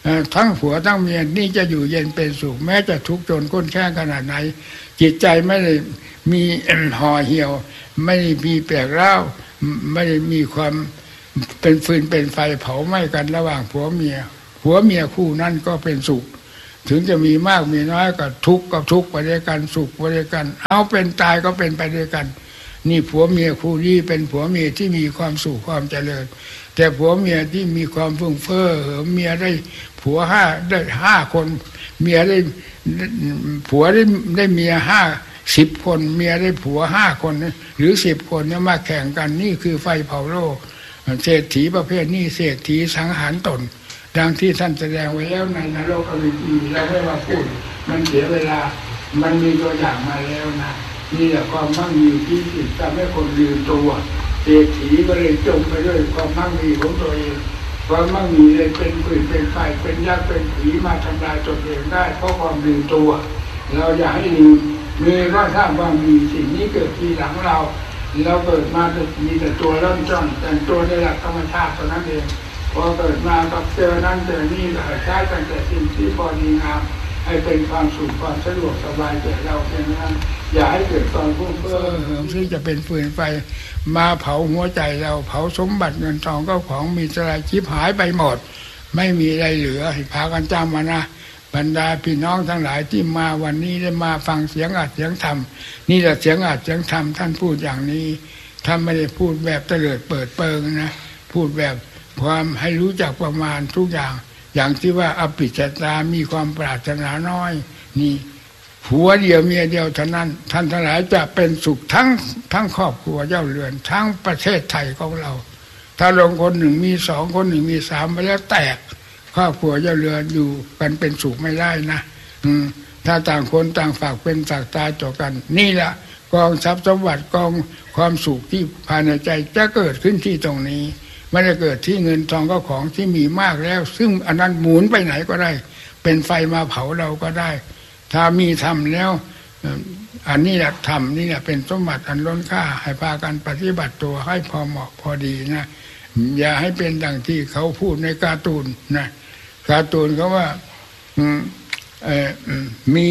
ทั้งผัวทั้งเมียนี่จะอยู่เย็นเป็นสุขแม้จะทุกข์จนก้นแข้งขนาดไหนจิตใจไม่ได้มีห่อเหี่ยวไม่ได้มีแปลกร้าวไม่ได้มีความเป็นฟืนเป็นไฟเผาไหม้กันระหว่างผัวเมียผัวเมียคู่นั้นก็เป็นสุขถึงจะมีมากมีน้อยก็ทุกข์ก็ทุกข์ไปด้วยกันสุขไปด้วยกันเอาเป็นตายก็เป็นไปด้วยกันนี่ผัวเมียคู่นี้เป็นผัวเมียที่มีความสุขความเจริญแต่ผัวเมียที่มีความฟุ้งเฟ้อเหิมเมียได้ผัวห้าได้ห้าคนเมียได้ผัวได้ได้เมียห้าสิบคนเมียได้ผัวห้าคนหรือสิบคนเนี่ยมาแข่งกันนี่คือไฟเผาโลกเศรษฐีประเภทนี้เศรษฐีสังหารตนดังที่ท่านแสดงไว้แล้วในนรกอเวจีเราไม่มาพูดมันเสียเวลามันมีตัวอย่างมาแล้วนะนี่แหละความมั่งมีที่จิตทำให้คนลืมตัวเศรษฐีก็เลยจมไปด้วยความมั่งมีของตัวเองความมั่งมีเลยเป็นปืนเป็นไฟเป็นยักษ์เป็นผีมาทำลายตนเองได้เพราะความลืมตัวเราอย่าให้ลืมมีก็ทราบว่ามีสิ่งนี้เกิดทีหลังเราเราเกิดมาจะมีแต่ตัวเริ่มต้นแต่ตัวในหลักธรรมชาติเท่านั้นเองพอเกิดมากับเจอนั้นเจอนี่ก็ใช้ตั้งแต่สิ่งที่พอดีงามให้เป็นความสุขความสะดวกสบายแก่เราเพียงนั้นอย่าให้เกิดความฟุ้งเฟ้อเหิมซึ่งจะเป็นฟืนไฟมาเผาหัวใจเราเผาสมบัติเงินทองก็ของมีสลายชิบหายไปหมดไม่มีอะไรเหลือให้พากันจำมานะบรรดาพี่น้องทั้งหลายที่มาวันนี้ได้มาฟังเสียงอัดเสียงธรรมนี่แหละเสียงอัดเสียงธรรมท่านพูดอย่างนี้ท่านไม่ได้พูดแบบเตลิดเปิดเปิงนะพูดแบบความให้รู้จักประมาณทุกอย่างอย่างที่ว่าอภิชฌามีความปรารถนาน้อยนี่ผัวเดียวเมียเดียวเท่านั้นท่านทั้งหลายจะเป็นสุขทั้งทั้งครอบครัวเจ้าเรือนทั้งประเทศไทยของเราถ้าลงคนหนึ่งมีสองคนหนึ่งมีสามไปแล้วแตกครอบครัวเจ้าเรือนอยู่กันเป็นสุขไม่ได้นะอืมถ้าต่างคนต่างฝากเป็นฝากตายต่อกันนี่แหละกองทรัพย์สมบัติกองความสุขที่ภายในใจจะเกิดขึ้นที่ตรงนี้ไม่ได้เกิดที่เงินทองก็ของที่มีมากแล้วซึ่งอันนั้นหมุนไปไหนก็ได้เป็นไฟมาเผาเราก็ได้ถ้ามีทำแล้วอันนี้แหละทำนี่แหละเป็นสมบัติอันล้นค่าให้พากันปฏิบัติตัวให้พอเหมาะพอดีนะอย่าให้เป็นดังที่เขาพูดในการ์ตูนนะการ์ตูนเขาว่ามี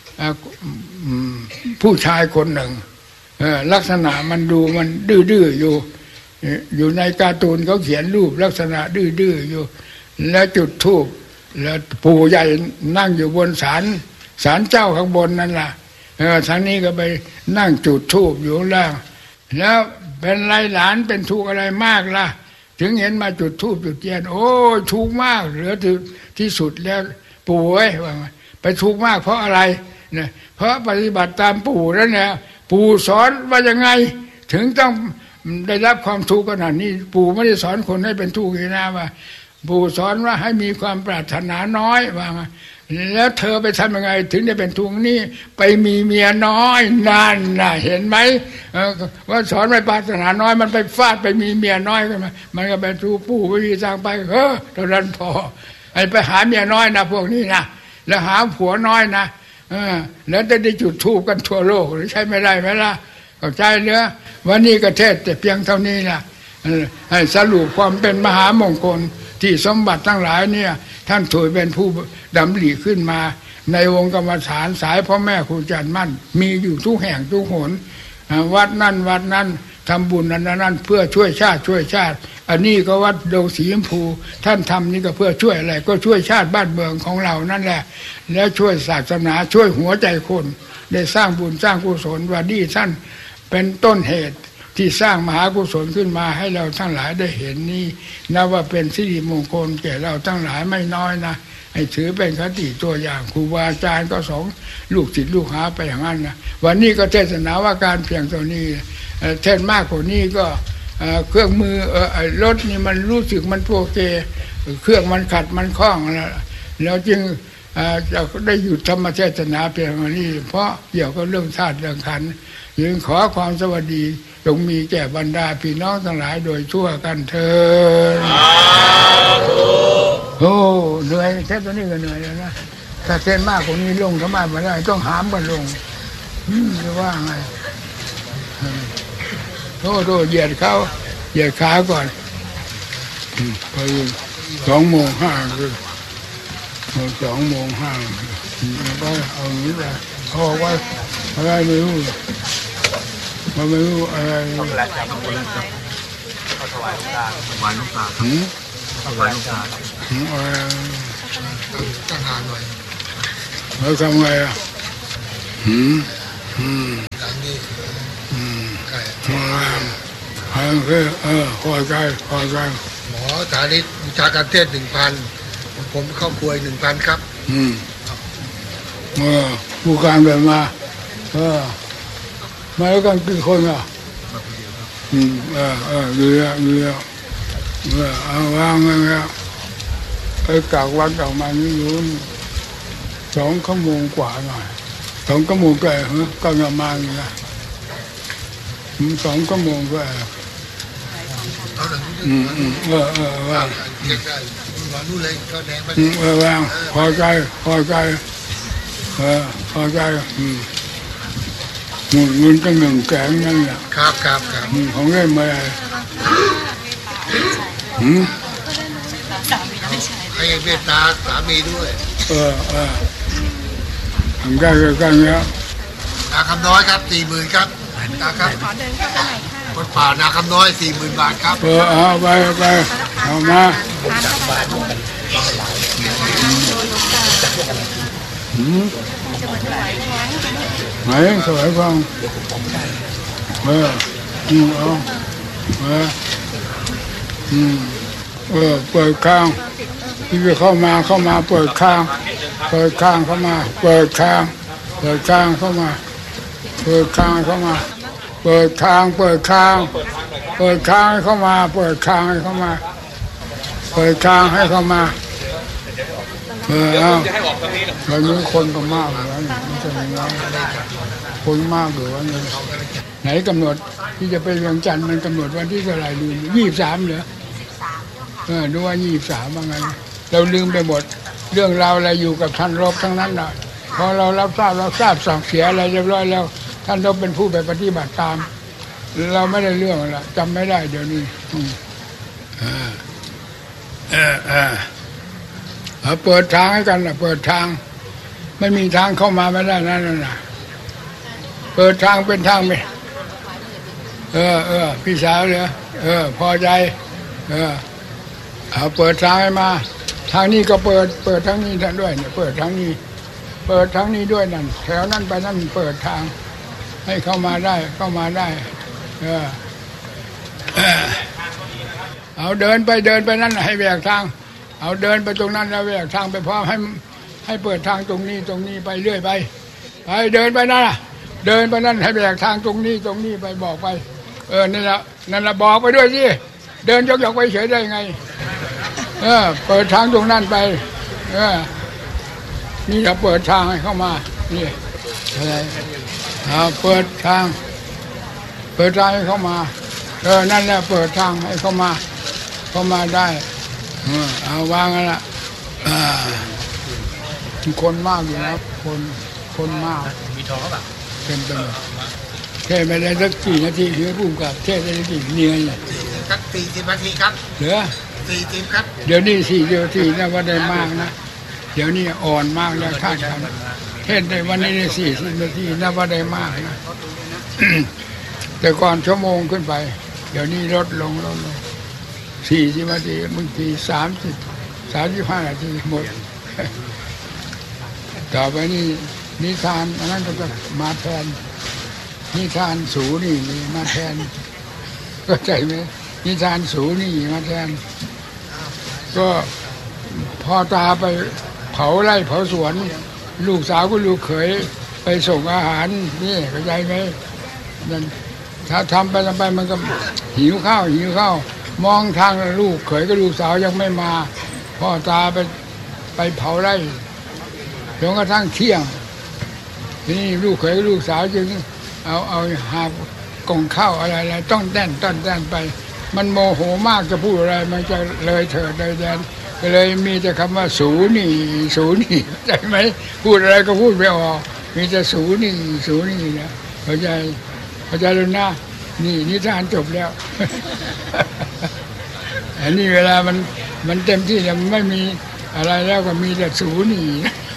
ผู้ชายคนหนึ่งลักษณะมันดูมันดื้อๆอยู่อยู่ในการ์ตูนเขาเขียนรูปลักษณะดื้อๆอยู่แล้วจุดธูปแล้วปู่ใหญ่นั่งอยู่บนศาลศาลเจ้าข้างบนนั่นล่ะเออทางนี้ก็ไปนั่งจุดธูปอยู่ล่างแล้วเป็นไรหลานเป็นทุกข์อะไรมากล่ะถึงเห็นมาจุดธูปจุดเทียนโอ้ทุกข์มากเหลือถึงที่สุดแล้วปู่เอ้ยว่าไปทุกข์มากเพราะอะไรเนี่ยเพราะปฏิบัติตามปู่แล้วเนี่ยปู่สอนว่ายังไงถึงต้องได้รับความทุกข์ขนาดนี้ปู่ไม่ได้สอนคนให้เป็นทุกข์นะว่าปู่สอนว่าให้มีความปรารถนาน้อยว่าแล้วเธอไปทำยังไงถึงได้เป็นทุกข์นี่ไปมีเมียน้อยนั่นน่ะเห็นไหมว่าสอนไม่ปรารถนาน้อยมันไปฟาดไปมีเมียน้อยกันมามันก็เป็นทุกข์ปู่ไม่มีทางไปเออเท่านั้นพอไอ้ไปหาเมียน้อยนะพวกนี้นะแล้วหาผัวน้อยนะเออแล้วจะได้จุดธูปกันทั่วโลกหรือใช่ไม่ได้ไหมล่ะเข้าใจเนื้อวันนี้ก็เทศแต่เพียงเท่านี้นะให้สรุปความเป็นมหามงคลที่สมบัติทั้งหลายเนี่ยท่านถือเป็นผู้ดำริขึ้นมาในวงกรรมฐานสายพ่อแม่ครูอาจารย์มั่นมีอยู่ทุกแห่งทุกหนวัดนั่นวัดนั้นทำบุญนั้นนั้นเพื่อช่วยชาติช่วยชาติอันนี้ก็วัดดงสีชมพูท่านทำนี่ก็เพื่อช่วยอะไรก็ช่วยชาติบ้านเมืองของเรานั่นแหละแล้วช่วยศาสนาช่วยหัวใจคนได้สร้างบุญสร้างกุศลว่าดีท่านเป็นต้นเหตุที่สร้างมหากุศลขึ้นมาให้เราทั้งหลายได้เห็นนี่นับว่าเป็นสิริมงคลแก่เราทั้งหลายไม่น้อยนะให้ถือเป็นคติตัวอย่างครูบาอาจารย์ก็สองลูกศิษย์ลูกหาไปอย่างนั้นนะวันนี้ก็เทศนาว่าการเพียงตัวนี้เทศมากกว่านี้ก็เครื่องมือรถนี่มันรู้สึกมันโปรเกเครื่องมันขัดมันคล้องแล้วจึงจะได้หยุดธรรมเทศนาเพียงนี้เพราะเกี่ยวกับเรื่องชาติเรื่องขันจึงขอความสวัสดีจงมีแก่บรรดาพี่น้องทั้งหลายโดยทั่วกันเถิดโอ้เหนื่อยแค่ตัวนี้ก็เหนื่อยแล้วนะถ้าเส้นมากกว่านี้ลงทำไมไม่ได้ต้องหามกันลงจะว่าไงโอ้โหเหยียดเขาเหยียดขาก่อนพอสองโมงห้าคือสองโมงห้าก็เอาอย่างนี้ไปเขาบอกว่าอะไรไม่รู้มันไม่รู้อะไรเขาแหลกจากข้างบนเขาถวายลูกตาถวายลูกตาหืมถวายลูกตาหืมอะไรตั้งหาหน่อยแล้วทำไงอ่ะหืมอืมหลังนี้อืมใช่มาทางคือเออพอใจพอใจหมอสาธิตวิชาการเทศหนึ่งพันผมเข้าป่วยหนึ่งพันครับอืมเออผู้การเดินมาเออมาแล้วกันกี่คนอ่ะอืมเออเออเรือเรือเออเอาวางงั้นแล้วไปกากวัดออกมานี่อยู่สองชั่วโมงกว่าหน่อยสองชั่วโมงก็เหรอก็ยังมาอยู่นะสองชั่วโมงก็อืมอืมเออเออว่างนู่นเลยก็แดงไปเออว่างพอใจพอใจเออพอใจอืมเงินเงินตั้งหนึ่งแสนนั่นแหละครับครับครับของเล่นมาอะไรหืมให้เมตตาสามีด้วยเออเออทำได้ก็กันแล้วตาคำน้อยครับสี่หมื่นครับตาครับขอเดินเข้าไปหน่อยค่ะคนป่านาคำน้อยสี่หมื่นบาทครับเออเอาไปไปเอามาหืมไหนสวยฟังเอออืมเอาเอออืมเออเปิดข้างที่จะเข้ามาเข้ามาเปิดข้างเปิดข้างเข้ามาเปิดข้างเปิดข้างเข้ามาเปิดข้างเข้ามาเปิดข้างเปิดข้างเปิดข้างให้เข้ามาเปิดข้างให้เข้ามาเปิดข้างให้เข้ามาเออเอาวันนี้คนก็มากแล้วนี่จะยังไงคนมากหรือว่าไหนกำหนดที่จะไปเวียงจันทร์มันกำหนดวันที่เท่าไหร่ลืมยี่สิบสามเหรอเออดูว่ายี่สิบสามว่าไงเราลืมไปหมดเรื่องราวอะไรอยู่กับท่านรบทั้งนั้นนะพอเรารับทราบเราทราบสั่งเสียอะไรเรียบร้อยแล้วท่านรบเป็นผู้ไปปฏิบัติตามเราไม่ได้เรื่องละจำไม่ได้เดี๋ยวนี้เออเออเออเอาเปิดทางให้กันนะเปิดทางไม่มีทางเข้ามาไม่ได้นั่นน่ะเปิดทางเป็นทางไหมเออเออพี่สาวเหรอเออพอใจเออเอาเปิดทางให้มาทางนี้ก็เปิดเปิดทางนี้ท่านด้วยเนี่ยเปิดทางนี้เปิดทางนี้ด้วยนั่นแถวนั้นไปนั่นเปิดทางให้เข้ามาได้เข้ามาได้เออเอาเดินไปเดินไปนั่นให้แหวกทางเอาเดินไปตรงนั้นแล้วแหวกทางไปพร้อมให้ให้เปิดทางตรงนี้ตรงนี้ไปเรื่อยไปไปเดินไปนั่นเดินไปนั่นให้แหวกทางตรงนี้ตรงนี้ไปบอกไปเออนั่นแหละนั่นแหละบอกไปด้วยสิเดินยกยกไปเฉยได้ไงเออเปิดทางตรงนั้นไปเออนี่เราเปิดทางให้เข้ามานี่อะไรเอาเปิดทางเปิดทางให้เข้ามาเออนั่นแหละเปิดทางให้เข้ามาเข้ามาได้เออเอาวางกันละอ่าคนมากอยู่แล้วคนคนมากมีท้องป่ะเต็มไปหมดเทศไม่ได้สักกี่นาทีเฮียพุ่งกับเทศได้กี่เหนื่อยครับสี่สิบนาทีครับเหลือสี่สิบครับเดี๋ยวนี้สี่เดียวที่นะว่าได้มากนะเดี๋ยวนี้อ่อนมากแล้วท่านครับเทศในวันนี้ได้สี่สิบนาทีนะว่าได้มากนะแต่ก่อนชั่วโมงขึ้นไปเดี๋ยวนี้ลดลงลดลงสี่สิบนาทีบางทีสามสิบสามสิบห้านาทีหมดต่อไปนี่นิทานอันนั้นก็จะมาแทนนิทานสูนี่มาแทนก็ใจไหมนิทานสูนี่มาแทนก็พอตาไปเผาไร่เผาสวนลูกสาวก็ลูกเขยไปส่งอาหารนี่เข้าใจไหมนั่นถ้าทำไปทำไปมันก็หิวข้าวหิวข้าวมองทางลูกเขยกับลูกสาวยังไม่มาพ่อตาไปไปเผาไร่จนกระทั่งเที่ยงทีนี้ลูกเขยกับลูกสาวจึงเอาเอาหากล่องข้าวอะไรอะไรต้องแต้นต้นแต้นไปมันโมโหมากจะพูดอะไรมันจะเลยเถิดเลยแดนก็เลยมีแต่คำว่าสูนี่สูนี่ใช่ไหมพูดอะไรก็พูดไม่ออกมีแต่สูนี่สูนี่นะเข้าใจเข้าใจแล้วนะนี่นิทานจบแล้ว อันนี้เวลามันมันเต็มที่เนี่ยมันไม่มีอะไรแล้วก็มีแต่สูหนี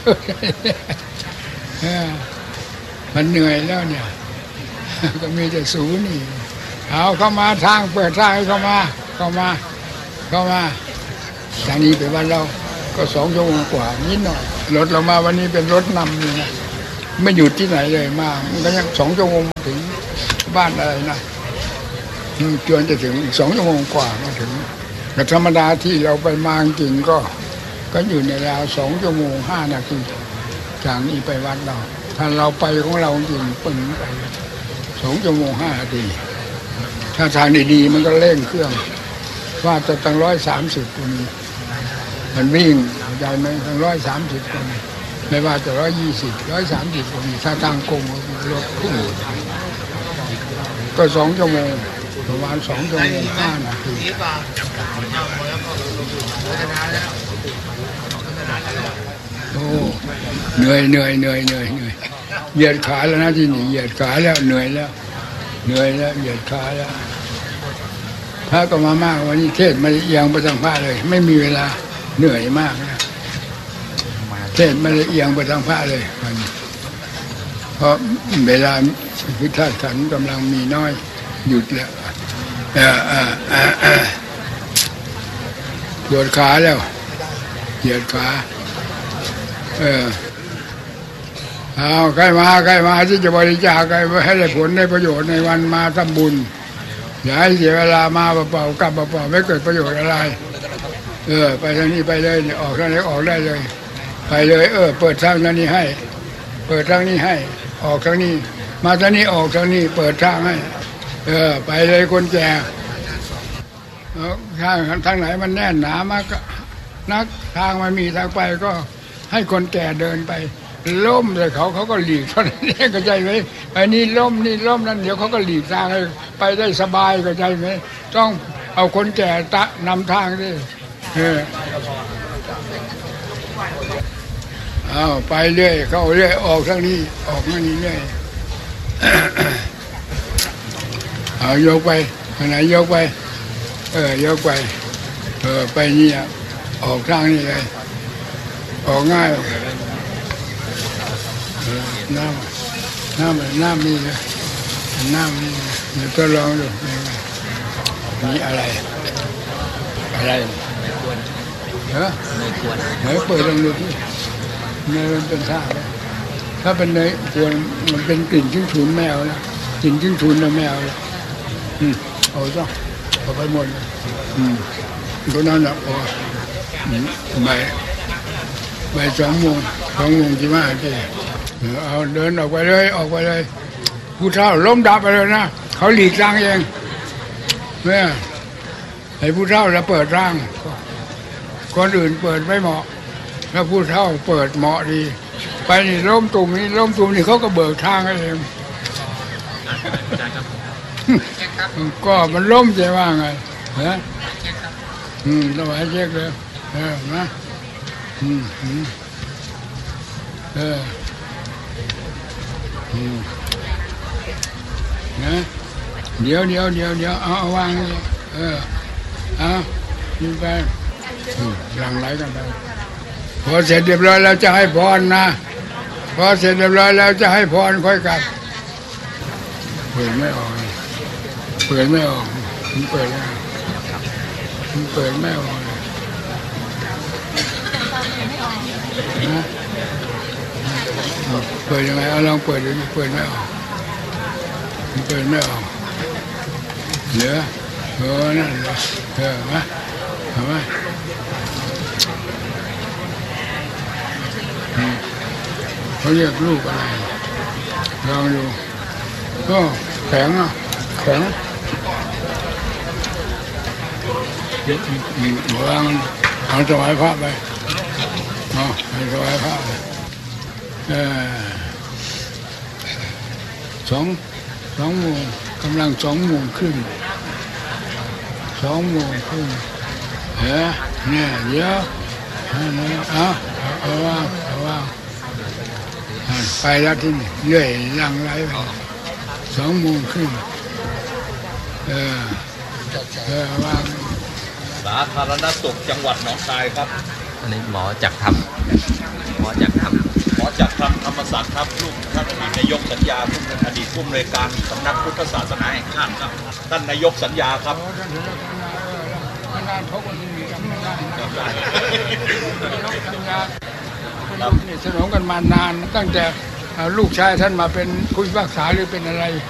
มันเหนื่อยแล้วเนี่ยก็มีแต่สูหนีเอาเข้ามาทางเปิดทางให้เข้ามาเข้ามาเข้ามาทางนี้ไปวันเราก็สองชั่วโมงกว่านิดหน่อยรถเรามาวันนี้เป็นรถนำเลยนะไม่หยุดที่ไหนเลยมามันก็ยังสองชั่วโมงถึงบ้านอะไรนะจนจะถึงสองชั่วโมงกว่ามาถึงแต่ธรรมดาที่เราไปมาจริงก็ก็อยู่ในราวสองชั่วโมงห้านาทีจากนี้ไปวัดเราถ้าเราไปของเราจริงปึ้งไปสองชั่วโมงห้านาทีถ้าทางดีๆมันก็เร่งเครื่องว่าจะตั้งร้อยสามสิบคนมันวิ่งใจไหมตั้งร้อยสามสิบคนไม่ว่าจะร้อยยี่สิบร้อยสามสิบคนถ้าทางกรมรถพุ่งก็สองชั่วโมงประมาณสองชั่วโมงห้านาทีโอ้เหนื่อยเหนื่อยเหนื่อยเหนื่อยเหนื่อยเหยียดขาแล้วนะที่นี่เหยียดขาแล้วเหนื่อยแล้วเหนื่อยแล้วเหยียดขาแล้วพระก็มามากวันนี้เทศไม่เอียงไปทางพระเลยไม่มีเวลาเหนื่อยมากนะเทศไม่ได้เอียงไปทางพระเลยวันนี้เพราะเวลาพุทธฉันกำลังมีน้อยหยุดแล้วเออเออเออเออปวดขาแล้วเหยียดขาเออเอาใครมาใครมาที่จะบริจาคใครให้ได้ผลได้ประโยชน์ในวันมาทำบุญอย่าให้เสียเวลามาเปล่าๆกลับเปล่าๆไม่เกิดประโยชน์อะไรเออไปทางนี้ไปเลยออกทางนี้ออกได้เลยไปเลยเออเปิดทางนี้ให้เปิดทางนี้ให้ออกทางนี้มาทางนี้ออกทางนี้เปิดทางให้เออไปเลยคนแก่ทางทางไหนมันแน่นหนามากนักทางมันมีทางไปก็ให้คนแก่เดินไปล้มเลยเขาเขาก็หลีกเท่านั้นเองเข้าใจไหมไอ้นี่ล้มนี่ล้มนั่นเดี๋ยวเขาก็หลีกทางให้ไปได้สบายเข้าใจไหมต้องเอาคนแก่ตะนำทางดิเออเอาไปเรื่อยเข้าเรื่อยออกทางนี้ออกทางนี้เรื่อยเอายกไปทางไหนยกไปเออยกไปเออไปนี่ออกทางนี้เลยออกง่ายน้ำน้ำน้ำมีนะน้ำนี่เดี๋ยวทดลองดูนี่อะไรอะไรไม่ควรเหรอไม่ควรไหนเปิดลองดูที่เนยมันเป็นท่าเลยถ้าเป็นเนยควรมันเป็นกลิ่นชิ้นฉุนแมวนะกลิ่นชิ้นฉุนแล้วแมวเลยอืมเอาจ้ะเอาไปหมดเลยอืมก็นั่นแหละพอใบใบสองโมงสองโมงที่มาที่เอาเดินออกไปเลยออกไปเลยผู้เฒ่าล้มดับไปเลยนะเขาหลีกทางเองเนี่ยไอ้ผู้เฒ่าจะเปิดทางคนอื่นเปิดไม่เหมาะแล้วผู้เฒ่าเปิดเหมาะดีไปนี่ล้มตุ่มนี่ล้มตุ่มนี่เขาก็เบิกทางให้เองก็มันล้มใจว่าไงฮะอืมต้องให้เช็คเลยเออนะอืมอืมเออนะเดี๋ยวเดี๋ยวเดี๋ยวเดี๋ยวเอาเอาวางเลยเออเอายิงไปหลังไหลกันไปพอเสร็จเรียบร้อยแล้วจะให้พรนะพอเสร็จเรียบร้อยแล้วจะให้พรค่อยกลับเปิดไม่ออกเปิดไม่ออกมันเปิดไม่ออกมันเปิดไม่ออกนะเปิดยังไงเอาลองเปิดดูเปิดไม่ออกเปิดไม่ออกเหลือเออนั่นเลยเออมาเอามาเขาเรียกลูกอะไรลองดูก็แข็งอ่ะแข็งวางเอาถวายพระไปเอาให้ถวายพระเออสองสองโมงกำลังสองโมงขึ้นสองโมงขึ้นเฮ้ยเนี่ยเดี๋ยวเอาเอาว่าเอาว่าไปแล้วที่นี่เรื่อยลังไหลไปสองโมงขึ้นเออเออว่าสาธารณสุขจังหวัดหนองคายครับอันนี้หมอจักรทำหมอจักรทำหมอจักรทำธรรมศาสตร์ครับลูกท่านอดีตนายกสัญญาอดีตผู้อำนวยการสำนักพุทธศาสนาแห่งชาติครับท่านนายกสัญญาครับโอ้ท่านเห็นแล้วท่านนาเออท่านนานพบกันที่มีกำลังงานจำได้นายกสัญญาเป็นลูกนี่สนองกันมานานตั้งแต่ลูกชายท่านมาเป็นผู้พิพากษาหรือเป็นอะไร